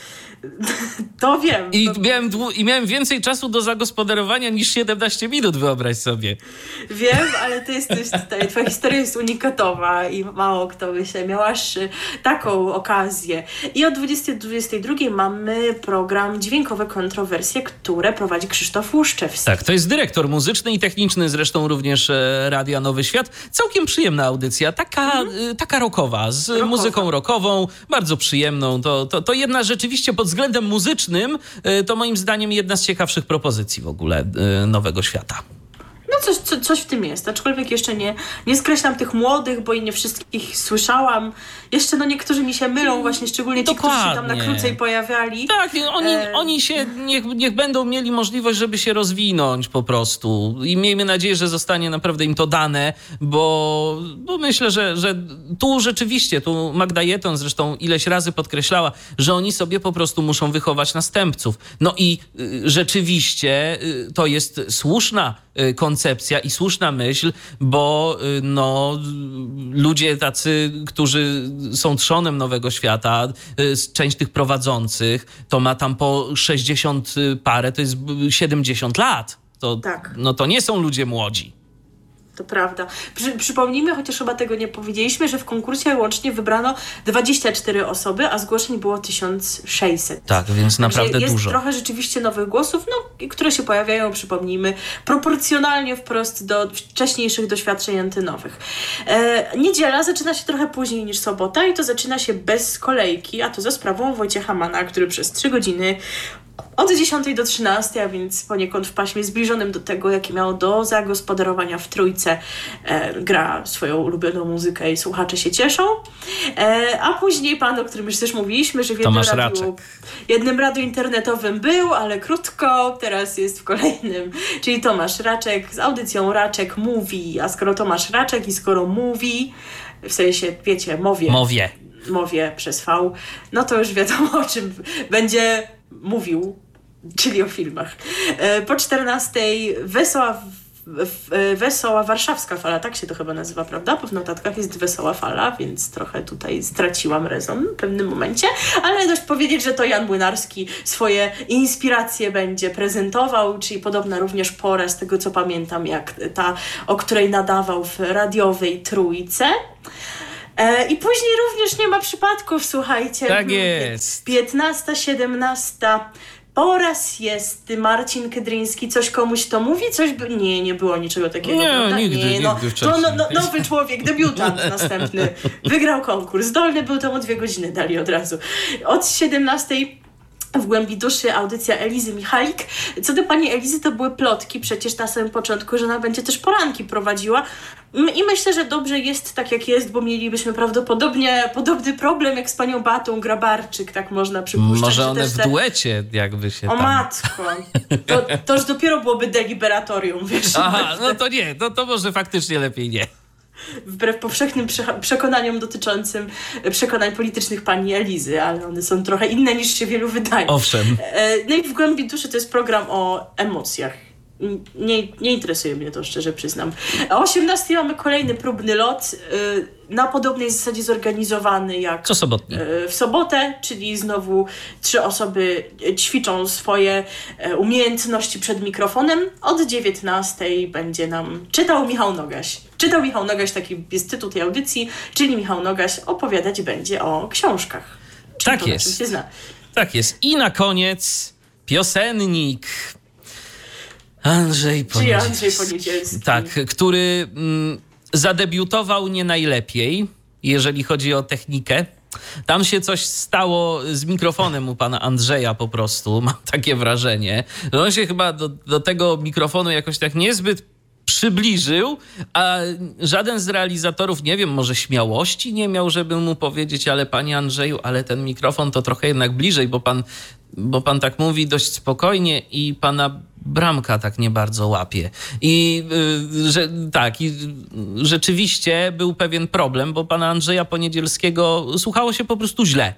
To wiem. I, to... Miałem dłu- I miałem więcej czasu do zagospodarowania niż siedemnaście minut, wyobraź sobie. Wiem, ale ty jesteś tutaj, twoja historia jest unikatowa i mało kto myślę, miałaś taką okazję. I o dwudziestej do dwudziestej drugiej mamy program Dźwiękowe Kontrowersje, które prowadzi Krzysztof Łuszczewski. Tak, to jest dyrektor muzyczny i techniczny zresztą również Radia Nowy Świat. Całkiem przyjemna audycja, taka, mhm. taka rockowa, z rockowa. muzyką rockową, bardzo przyjemną. To, to, to jedna rzeczywiście pod względem muzycznym to moim zdaniem jedna z ciekawszych propozycji w ogóle Nowego Świata. No coś, co, coś w tym jest, aczkolwiek jeszcze nie, nie skreślam tych młodych, bo i nie wszystkich słyszałam. Jeszcze no niektórzy mi się mylą, właśnie szczególnie ci, Dokładnie. którzy się tam na krócej pojawiali. Tak, oni, e... oni się, niech, niech będą mieli możliwość, żeby się rozwinąć po prostu i miejmy nadzieję, że zostanie naprawdę im to dane, bo, bo myślę, że, że tu rzeczywiście, tu Magda Jeton zresztą ileś razy podkreślała, że oni sobie po prostu muszą wychować następców. No i y, rzeczywiście y, to jest słuszna y, koncepcja i słuszna myśl, bo y, no, ludzie tacy, którzy są trzonem Nowego Świata, y, część tych prowadzących, to ma tam po sześćdziesiąt parę, to jest siedemdziesiąt lat. To, tak. No to nie są ludzie młodzi. To prawda. Przy, przypomnijmy, chociaż chyba tego nie powiedzieliśmy, że w konkursie łącznie wybrano dwadzieścia cztery osoby, a zgłoszeń było tysiąc sześćset. Tak, więc naprawdę jest dużo. Jest trochę rzeczywiście nowych głosów, no, które się pojawiają, przypomnijmy, proporcjonalnie wprost do wcześniejszych doświadczeń antynowych. E, niedziela zaczyna się trochę później niż sobota i to zaczyna się bez kolejki, a to za sprawą Wojciecha Mana, który przez trzy godziny od dziesiątej do trzynastej, a więc poniekąd w paśmie zbliżonym do tego, jakie miało do zagospodarowania w Trójce. E, gra swoją ulubioną muzykę i słuchacze się cieszą. E, a później pan, o którym już też mówiliśmy, że w jednym radiu, jednym radiu internetowym był, ale krótko, teraz jest w kolejnym, czyli Tomasz Raczek z audycją Raczek Mówi, a skoro Tomasz Raczek i skoro mówi, w sensie, wiecie, mowie, Mowie. mowie przez V, no to już wiadomo, o czym będzie mówił, czyli o filmach. Po czternastej Wesoła, Wesoła Warszawska Fala, tak się to chyba nazywa, prawda? Bo w notatkach jest Wesoła Fala, więc trochę tutaj straciłam rezon w pewnym momencie, ale dość powiedzieć, że to Jan Młynarski swoje inspiracje będzie prezentował, czyli podobna również pora, z tego co pamiętam, jak ta, o której nadawał w radiowej Trójce. I później również nie ma przypadków, słuchajcie. Tak jest. piętnasta, siedemnasta Po raz jest Marcin Kydryński. Coś komuś to mówi? Coś by... Nie, nie było niczego takiego. Nie, prawda? nigdy, nie, no, nigdy wcześniej. To no, no, nowy człowiek, debiutant następny. Wygrał konkurs. Zdolny był, temu dwie godziny dali od razu. Od siedemnastej w głębi duszy audycja Elizy Michalik. Co do pani Elizy, to były plotki przecież na samym początku, że ona będzie też poranki prowadziła. I myślę, że dobrze jest tak jak jest, bo mielibyśmy prawdopodobnie podobny problem jak z panią Beatą Grabarczyk, tak można przypuszczać. Może one w te... duecie jakby się O tam... matko, to, to już dopiero byłoby deliberatorium, wiesz. Aha, no to nie, no to może faktycznie lepiej nie. Wbrew powszechnym prze- przekonaniom dotyczącym przekonań politycznych pani Elizy, ale one są trochę inne niż się wielu wydaje. Owszem. No i w głębi duszy to jest program o emocjach. Nie, nie interesuje mnie to, szczerze przyznam. A o osiemnastej mamy kolejny próbny lot, na podobnej zasadzie zorganizowany jak Co sobotni. w sobotę, czyli znowu trzy osoby ćwiczą swoje umiejętności przed mikrofonem. Od dziewiętnastej będzie nam czytał Michał Nogaś. Czytał Michał Nogaś, taki jest tytuł tej audycji, czyli Michał Nogaś opowiadać będzie o książkach. Czym Tak to, jest. Na czym się zna. Tak jest. I na koniec piosennik Andrzej Poniedzielski. Czyli Andrzej Poniedzielski. Tak, który mm, zadebiutował nie najlepiej, jeżeli chodzi o technikę. Tam się coś stało z mikrofonem u pana Andrzeja po prostu, mam takie wrażenie. On się chyba do, do tego mikrofonu jakoś tak niezbyt przybliżył, a żaden z realizatorów, nie wiem, może śmiałości nie miał, żeby mu powiedzieć, ale panie Andrzeju, ale ten mikrofon to trochę jednak bliżej, bo pan, bo pan tak mówi dość spokojnie i pana bramka tak nie bardzo łapie. I yy, że, tak, i rzeczywiście był pewien problem, bo pana Andrzeja Poniedzielskiego słuchało się po prostu źle.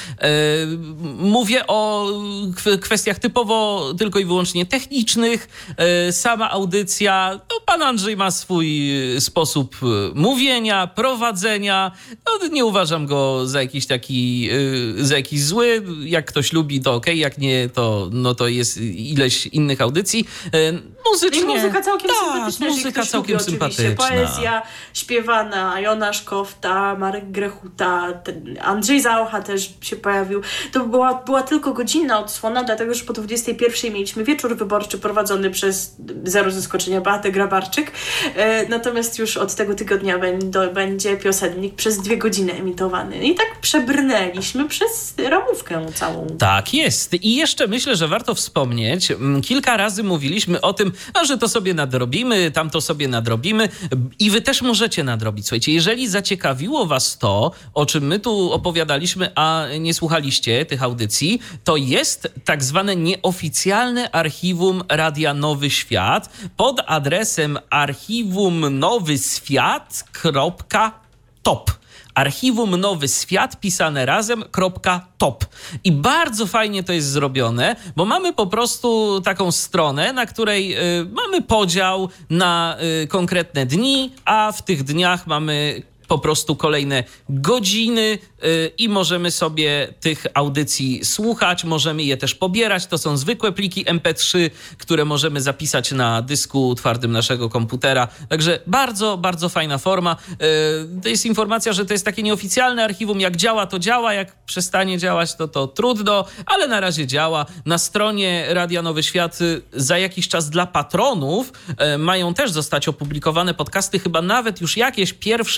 Mówię o kwestiach typowo tylko i wyłącznie technicznych. Sama audycja, no pan Andrzej ma swój sposób mówienia, prowadzenia. No, nie uważam go za jakiś taki, za jakiś zły. Jak ktoś lubi, to okej, okay. Jak nie, to, no to jest ileś innych audycji. Muzycznie... I muzyka całkiem tak, sympatyczna. muzyka całkiem lubi, sympatyczna. Poezja śpiewana, Jonasz Kofta, Marek Grechuta, ten Andrzej Zaucha też się pojawił. To była, była tylko godzinna odsłona, dlatego że po dwudziestej pierwszej mieliśmy wieczór wyborczy prowadzony przez zero zaskoczenia Beatę Grabarczyk. E, natomiast już od tego tygodnia będzie, będzie piosennik przez dwie godziny emitowany. I tak przebrnęliśmy przez ramówkę całą. Tak jest. I jeszcze myślę, że warto wspomnieć, kilka razy mówiliśmy o tym, a że to sobie nadrobimy, tamto sobie nadrobimy i wy też możecie nadrobić. Słuchajcie, jeżeli zaciekawiło was to, o czym my tu opowiadaliśmy, a nie słuchaliście tych audycji, to jest tak zwane nieoficjalne archiwum Radia Nowy Świat pod adresem archiwum nowy świat kropka top. Archiwum Nowy Świat pisane razem .top. I bardzo fajnie to jest zrobione, bo mamy po prostu taką stronę, na której y, mamy podział na y, konkretne dni, a w tych dniach mamy po prostu kolejne godziny yy, i możemy sobie tych audycji słuchać, możemy je też pobierać. To są zwykłe pliki em pe trzy, które możemy zapisać na dysku twardym naszego komputera. Także bardzo, bardzo fajna forma. Yy, to jest informacja, że to jest takie nieoficjalne archiwum. Jak działa, to działa. Jak przestanie działać, to to trudno, ale na razie działa. Na stronie Radia Nowy Świat za jakiś czas dla patronów yy, mają też zostać opublikowane podcasty. Chyba nawet już jakieś pierwsze są.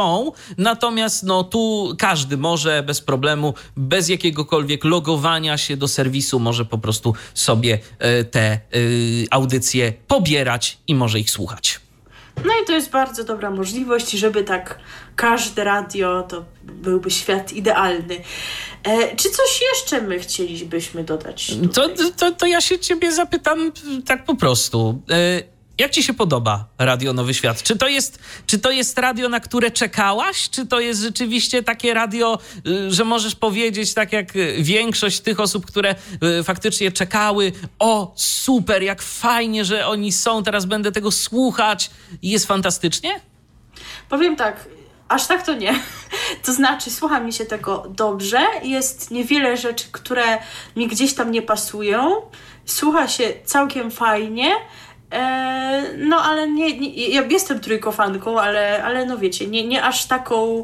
są, natomiast no tu każdy może bez problemu, bez jakiegokolwiek logowania się do serwisu może po prostu sobie te audycje pobierać i może ich słuchać. No i to jest bardzo dobra możliwość, żeby tak każde radio, to byłby świat idealny. E, czy coś jeszcze my chcielibyśmy dodać to, to, to ja się ciebie zapytam tak po prostu. E, jak ci się podoba Radio Nowy Świat? Czy to jest, czy to jest radio, na które czekałaś? Czy to jest rzeczywiście takie radio, że możesz powiedzieć, tak jak większość tych osób, które faktycznie czekały, o super, jak fajnie, że oni są, teraz będę tego słuchać i jest fantastycznie? Powiem tak, aż tak to nie. To znaczy, słucha mi się tego dobrze. Jest niewiele rzeczy, które mi gdzieś tam nie pasują. Słucha się całkiem fajnie. Eee, no ale nie, nie, ja jestem trójkofanką, ale, ale no wiecie, nie, nie aż taką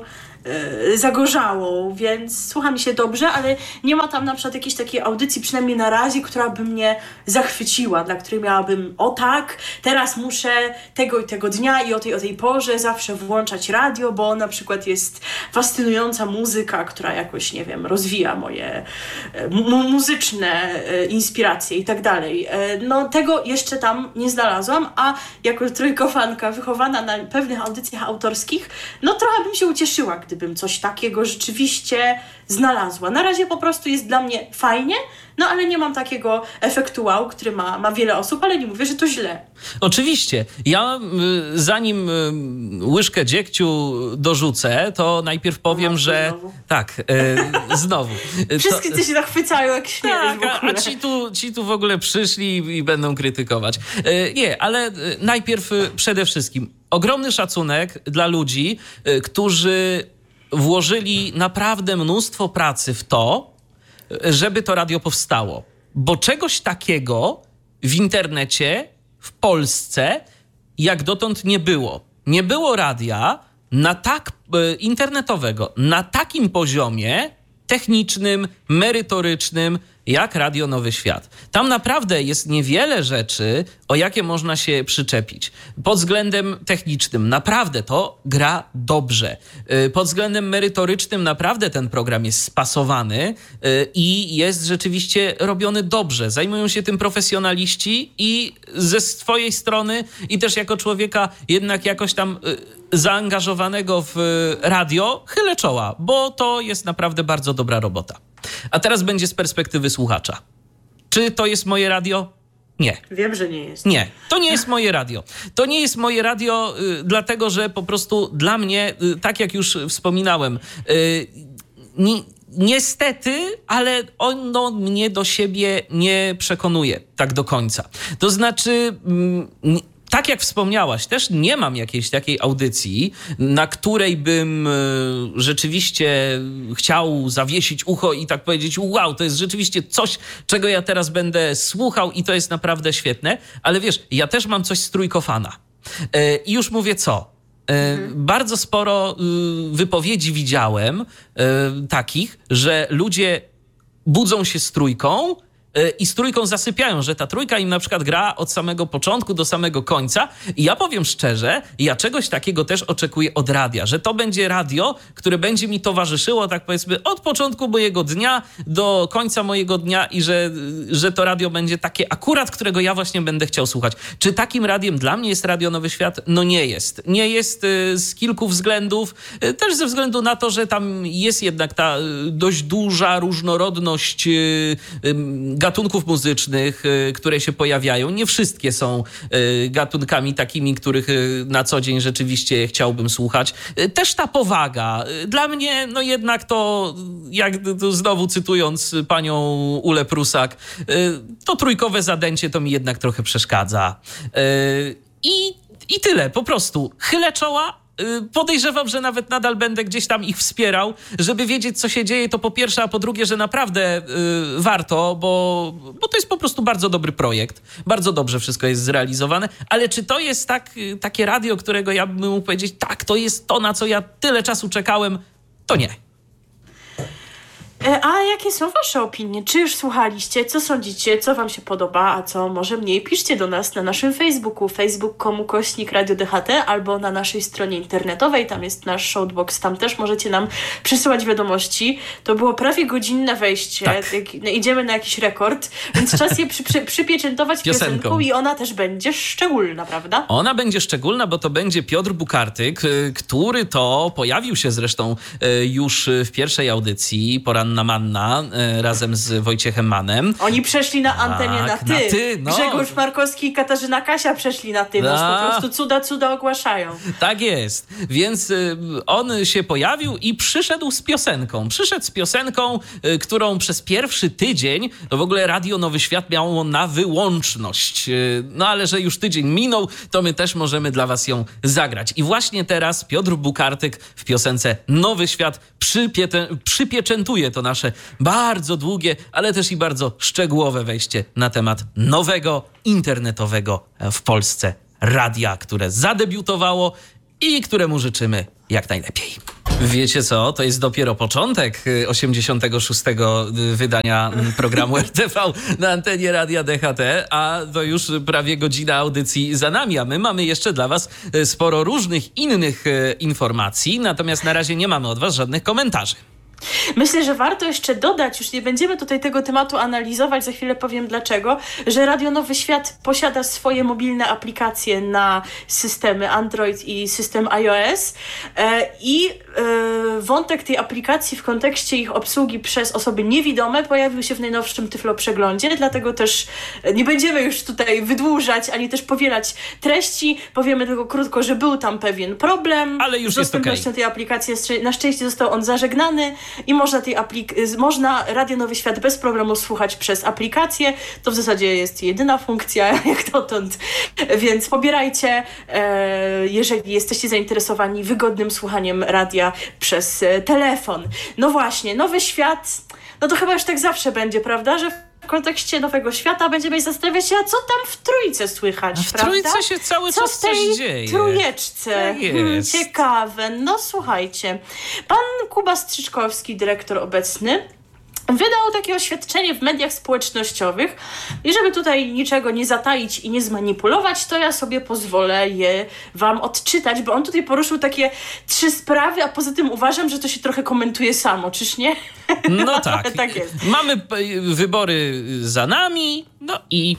e, zagorzałą, więc słucha mi się dobrze, ale nie ma tam na przykład jakiejś takiej audycji, przynajmniej na razie, która by mnie zachwyciła, dla której miałabym, o tak, teraz muszę tego i tego dnia i o tej o tej porze zawsze włączać radio, bo na przykład jest fascynująca muzyka, która jakoś, nie wiem, rozwija moje mu- muzyczne e, inspiracje i tak dalej. E, no tego jeszcze tam nie znalazłam, a jako trójkofanka wychowana na pewnych audycjach autorskich, no trochę bym się ucieszyła, gdybym coś takiego rzeczywiście znalazła. Na razie po prostu jest dla mnie fajnie, no ale nie mam takiego efektu wow, który ma, ma wiele osób, ale nie mówię, że to źle. Oczywiście. Ja y, zanim y, łyżkę dziegciu dorzucę, to najpierw powiem, no, że... Znowu. Tak, y, znowu. Wszyscy to... się zachwycają, jak śmiejesz tak, w ogóle. A, a ci, tu, ci tu w ogóle przyszli i będą krytykować. Y, nie, ale y, najpierw y, przede wszystkim ogromny szacunek dla ludzi, y, którzy włożyli naprawdę mnóstwo pracy w to, żeby to radio powstało. Bo czegoś takiego w internecie, w Polsce, jak dotąd nie było. Nie było radia na tak, e, internetowego, na takim poziomie technicznym, merytorycznym, jak Radio Nowy Świat. Tam naprawdę jest niewiele rzeczy, o jakie można się przyczepić. Pod względem technicznym naprawdę to gra dobrze. Pod względem merytorycznym naprawdę ten program jest spasowany i jest rzeczywiście robiony dobrze. Zajmują się tym profesjonaliści i ze swojej strony i też jako człowieka jednak jakoś tam zaangażowanego w radio chylę czoła, bo to jest naprawdę bardzo dobra robota. A teraz będzie z perspektywy słuchacza. Czy to jest moje radio? Nie. Wiem, że nie jest. Nie, to nie jest moje radio. To nie jest moje radio, y, dlatego że po prostu dla mnie, y, tak jak już wspominałem, y, ni, niestety, ale ono mnie do siebie nie przekonuje tak do końca. To znaczy... Y, Tak jak wspomniałaś, też nie mam jakiejś takiej audycji, na której bym rzeczywiście chciał zawiesić ucho i tak powiedzieć, wow, to jest rzeczywiście coś, czego ja teraz będę słuchał i to jest naprawdę świetne. Ale wiesz, ja też mam coś z trójkofana. I już mówię co. Mhm. Bardzo sporo wypowiedzi widziałem takich, że ludzie budzą się z trójką, i z trójką zasypiają, że ta trójka im na przykład gra od samego początku do samego końca. I ja powiem szczerze, ja czegoś takiego też oczekuję od radia, że to będzie radio, które będzie mi towarzyszyło, tak powiedzmy, od początku mojego dnia do końca mojego dnia i że, że to radio będzie takie akurat, którego ja właśnie będę chciał słuchać. Czy takim radiem dla mnie jest Radio Nowy Świat? No nie jest. Nie jest z kilku względów. Też ze względu na to, że tam jest jednak ta dość duża różnorodność gatunków muzycznych, które się pojawiają. Nie wszystkie są gatunkami takimi, których na co dzień rzeczywiście chciałbym słuchać. Też ta powaga. Dla mnie, no jednak to, jak to znowu cytując panią Ulę Prusak, to trójkowe zadęcie to mi jednak trochę przeszkadza. I, i tyle, po prostu. Chylę czoła. Podejrzewam, że nawet nadal będę gdzieś tam ich wspierał, żeby wiedzieć, co się dzieje, to po pierwsze, a po drugie, że naprawdę y, warto, bo, bo to jest po prostu bardzo dobry projekt. Bardzo dobrze wszystko jest zrealizowane, ale czy to jest tak, y, takie radio, którego ja bym mógł powiedzieć, tak, to jest to, na co ja tyle czasu czekałem, to nie. A jakie są wasze opinie? Czy już słuchaliście? Co sądzicie? Co wam się podoba? A co może mniej? Piszcie do nas na naszym Facebooku, facebook kropka com ukośnik Radio D H T, albo na naszej stronie internetowej. Tam jest nasz shoutbox. Tam też możecie nam przysyłać wiadomości. To było prawie godzinne wejście. Tak. Jak, no, idziemy na jakiś rekord, więc czas je przy, przy, przypieczętować Piosenką. piosenką i ona też będzie szczególna, prawda? Ona będzie szczególna, bo to będzie Piotr Bukartyk, y, który to pojawił się zresztą y, już w pierwszej audycji Poranna Manna y, razem z Wojciechem Mannem. Oni przeszli na antenie Tak, na ty. na ty, no. Grzegorz Markowski i Katarzyna Kasia przeszli na ty, bo A. po prostu cuda, cuda ogłaszają. Tak jest. Więc y, on się pojawił i przyszedł z piosenką. Przyszedł z piosenką, y, którą przez pierwszy tydzień to w ogóle Radio Nowy Świat miało na wyłączność. Y, no ale że już tydzień minął, to my też możemy dla was ją zagrać. I właśnie teraz Piotr Bukartyk w piosence Nowy Świat przypiete, przypieczętuje to nasze bardzo długie, ale też i bardzo szczegółowe wejście na temat nowego internetowego w Polsce radia, które zadebiutowało i któremu życzymy jak najlepiej. Wiecie co? To jest dopiero początek osiemdziesiątego szóstego wydania programu R T V na antenie Radia D H T, a to już prawie godzina audycji za nami, a my mamy jeszcze dla was sporo różnych innych informacji, natomiast na razie nie mamy od was żadnych komentarzy. Myślę, że warto jeszcze dodać, już nie będziemy tutaj tego tematu analizować, za chwilę powiem dlaczego, że Radio Nowy Świat posiada swoje mobilne aplikacje na systemy Android i system iOS e, i e, wątek tej aplikacji w kontekście ich obsługi przez osoby niewidome pojawił się w najnowszym Tyflo Przeglądzie, dlatego też nie będziemy już tutaj wydłużać, ani też powielać treści, powiemy tylko krótko, że był tam pewien problem. Ale już z jest okej. dostępnością tej aplikacji, na szczęście został on zażegnany i można tej aplik- można Radio Nowy Świat bez problemu słuchać przez aplikację. To w zasadzie jest jedyna funkcja jak dotąd, więc pobierajcie, e, jeżeli jesteście zainteresowani wygodnym słuchaniem radia przez e, telefon. No właśnie, Nowy Świat, no to chyba już tak zawsze będzie, prawda, że w kontekście Nowego Świata będziemy zastanawiać się, a co tam w Trójce słychać, W prawda? Trójce się cały Co czas w tej coś dzieje. trójeczce? Tak jest. Hmm, ciekawe. No słuchajcie, pan Kuba Strzyczkowski, dyrektor obecny, wydał takie oświadczenie w mediach społecznościowych i żeby tutaj niczego nie zataić i nie zmanipulować, to ja sobie pozwolę je wam odczytać, bo on tutaj poruszył takie trzy sprawy, a poza tym uważam, że to się trochę komentuje samo, czyż nie? No tak. Tak jest. Mamy p- wybory za nami, no i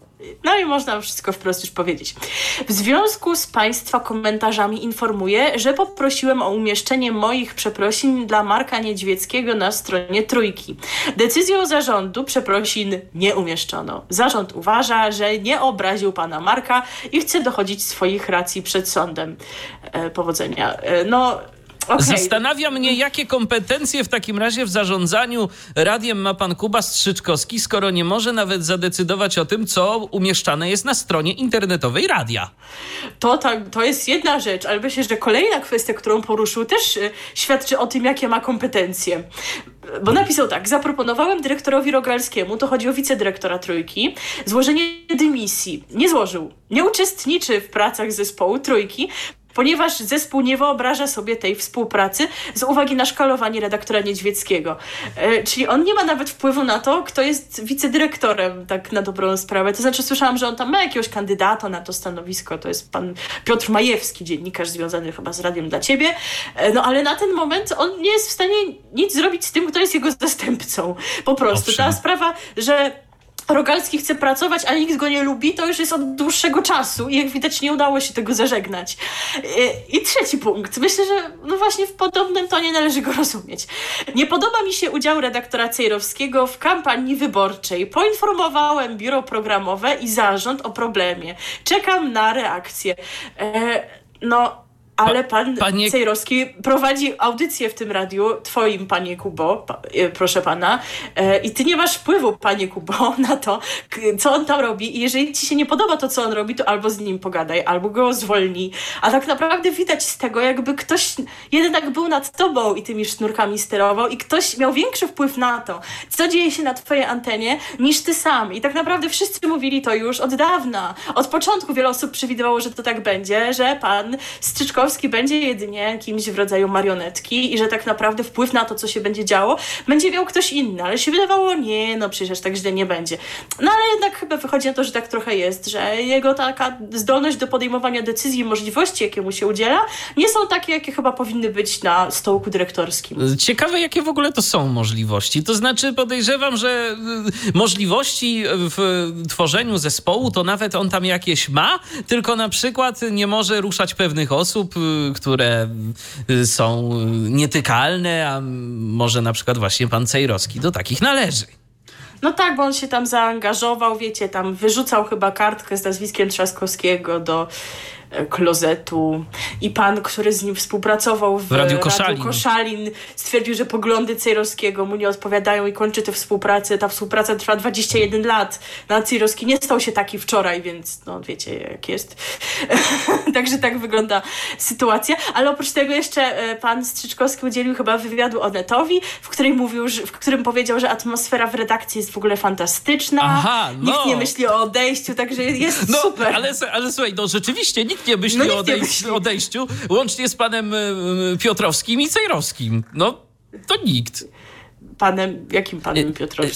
No i można wszystko wprost już powiedzieć. W związku z Państwa komentarzami informuję, że poprosiłem o umieszczenie moich przeprosin dla Marka Niedźwieckiego na stronie Trójki. Decyzją zarządu przeprosin nie umieszczono. Zarząd uważa, że nie obraził pana Marka i chce dochodzić swoich racji przed sądem. E, powodzenia. E, no... Okay. Zastanawia mnie, jakie kompetencje w takim razie w zarządzaniu radiem ma pan Kuba Strzyczkowski, skoro nie może nawet zadecydować o tym, co umieszczane jest na stronie internetowej radia. To, tak, to jest jedna rzecz, ale myślę, że kolejna kwestia, którą poruszył, też y, świadczy o tym, jakie ma kompetencje. Bo napisał tak: zaproponowałem dyrektorowi Rogalskiemu, to chodzi o wicedyrektora Trójki, złożenie dymisji. Nie złożył. Nie uczestniczy w pracach zespołu Trójki, ponieważ zespół nie wyobraża sobie tej współpracy z uwagi na szkalowanie redaktora Niedźwieckiego. E, czyli on nie ma nawet wpływu na to, kto jest wicedyrektorem, tak na dobrą sprawę. To znaczy słyszałam, że on tam ma jakiegoś kandydata na to stanowisko, to jest pan Piotr Majewski, dziennikarz związany chyba z Radiem dla Ciebie, e, no ale na ten moment on nie jest w stanie nic zrobić z tym, kto jest jego zastępcą. Po prostu. Owszem. Ta sprawa, że Rogalski chce pracować, ale nikt go nie lubi, to już jest od dłuższego czasu i jak widać nie udało się tego zażegnać. I, i trzeci punkt. Myślę, że no właśnie w podobnym tonie należy go rozumieć. Nie podoba mi się udział redaktora Cejrowskiego w kampanii wyborczej. Poinformowałem biuro programowe i zarząd o problemie. Czekam na reakcję. E, no... Ale pan Panie... Cejrowski prowadzi audycję w tym radiu, twoim, panie Kubo, pa, e, proszę pana, e, i ty nie masz wpływu, panie Kubo, na to, k- co on tam robi i jeżeli ci się nie podoba to, co on robi, to albo z nim pogadaj, albo go zwolnij. A tak naprawdę widać z tego, jakby ktoś jednak był nad tobą i tymi sznurkami sterował i ktoś miał większy wpływ na to, co dzieje się na twojej antenie, niż ty sam. I tak naprawdę wszyscy mówili to już od dawna. Od początku wiele osób przewidywało, że to tak będzie, że pan Strzyczkowski Strzyczkowski będzie jedynie kimś w rodzaju marionetki i że tak naprawdę wpływ na to, co się będzie działo, będzie miał ktoś inny, ale się wydawało, nie, no przecież tak źle nie będzie. No ale jednak chyba wychodzi na to, że tak trochę jest, że jego taka zdolność do podejmowania decyzji i możliwości, jakie mu się udziela, nie są takie, jakie chyba powinny być na stołku dyrektorskim. Ciekawe, jakie w ogóle to są możliwości. To znaczy podejrzewam, że możliwości w tworzeniu zespołu to nawet on tam jakieś ma, tylko na przykład nie może ruszać pewnych osób, które są nietykalne, a może na przykład właśnie pan Cejrowski do takich należy. No tak, bo on się tam zaangażował, wiecie, tam wyrzucał chyba kartkę z nazwiskiem Trzaskowskiego do klozetu i pan, który z nim współpracował w, w Radiu Koszalin. Radiu Koszalin, stwierdził, że poglądy Cejrowskiego mu nie odpowiadają i kończy tę współpracę. Ta współpraca trwa dwadzieścia jeden lat. No, Cejrowski nie stał się taki wczoraj, więc no wiecie jak jest. Także tak wygląda sytuacja. Ale oprócz tego jeszcze pan Strzyczkowski udzielił chyba wywiadu Onetowi, w którym mówił, że, w którym powiedział, że atmosfera w redakcji jest w ogóle fantastyczna. Aha, no. Nikt nie myśli o odejściu, także jest no, super. Ale, ale słuchaj, no rzeczywiście nikt nie myśli no, o nikt odejściu, nie myśli. odejściu, łącznie z panem Piotrowskim i Cejrowskim. No, to nikt. Panem, jakim panem Piotrowskim?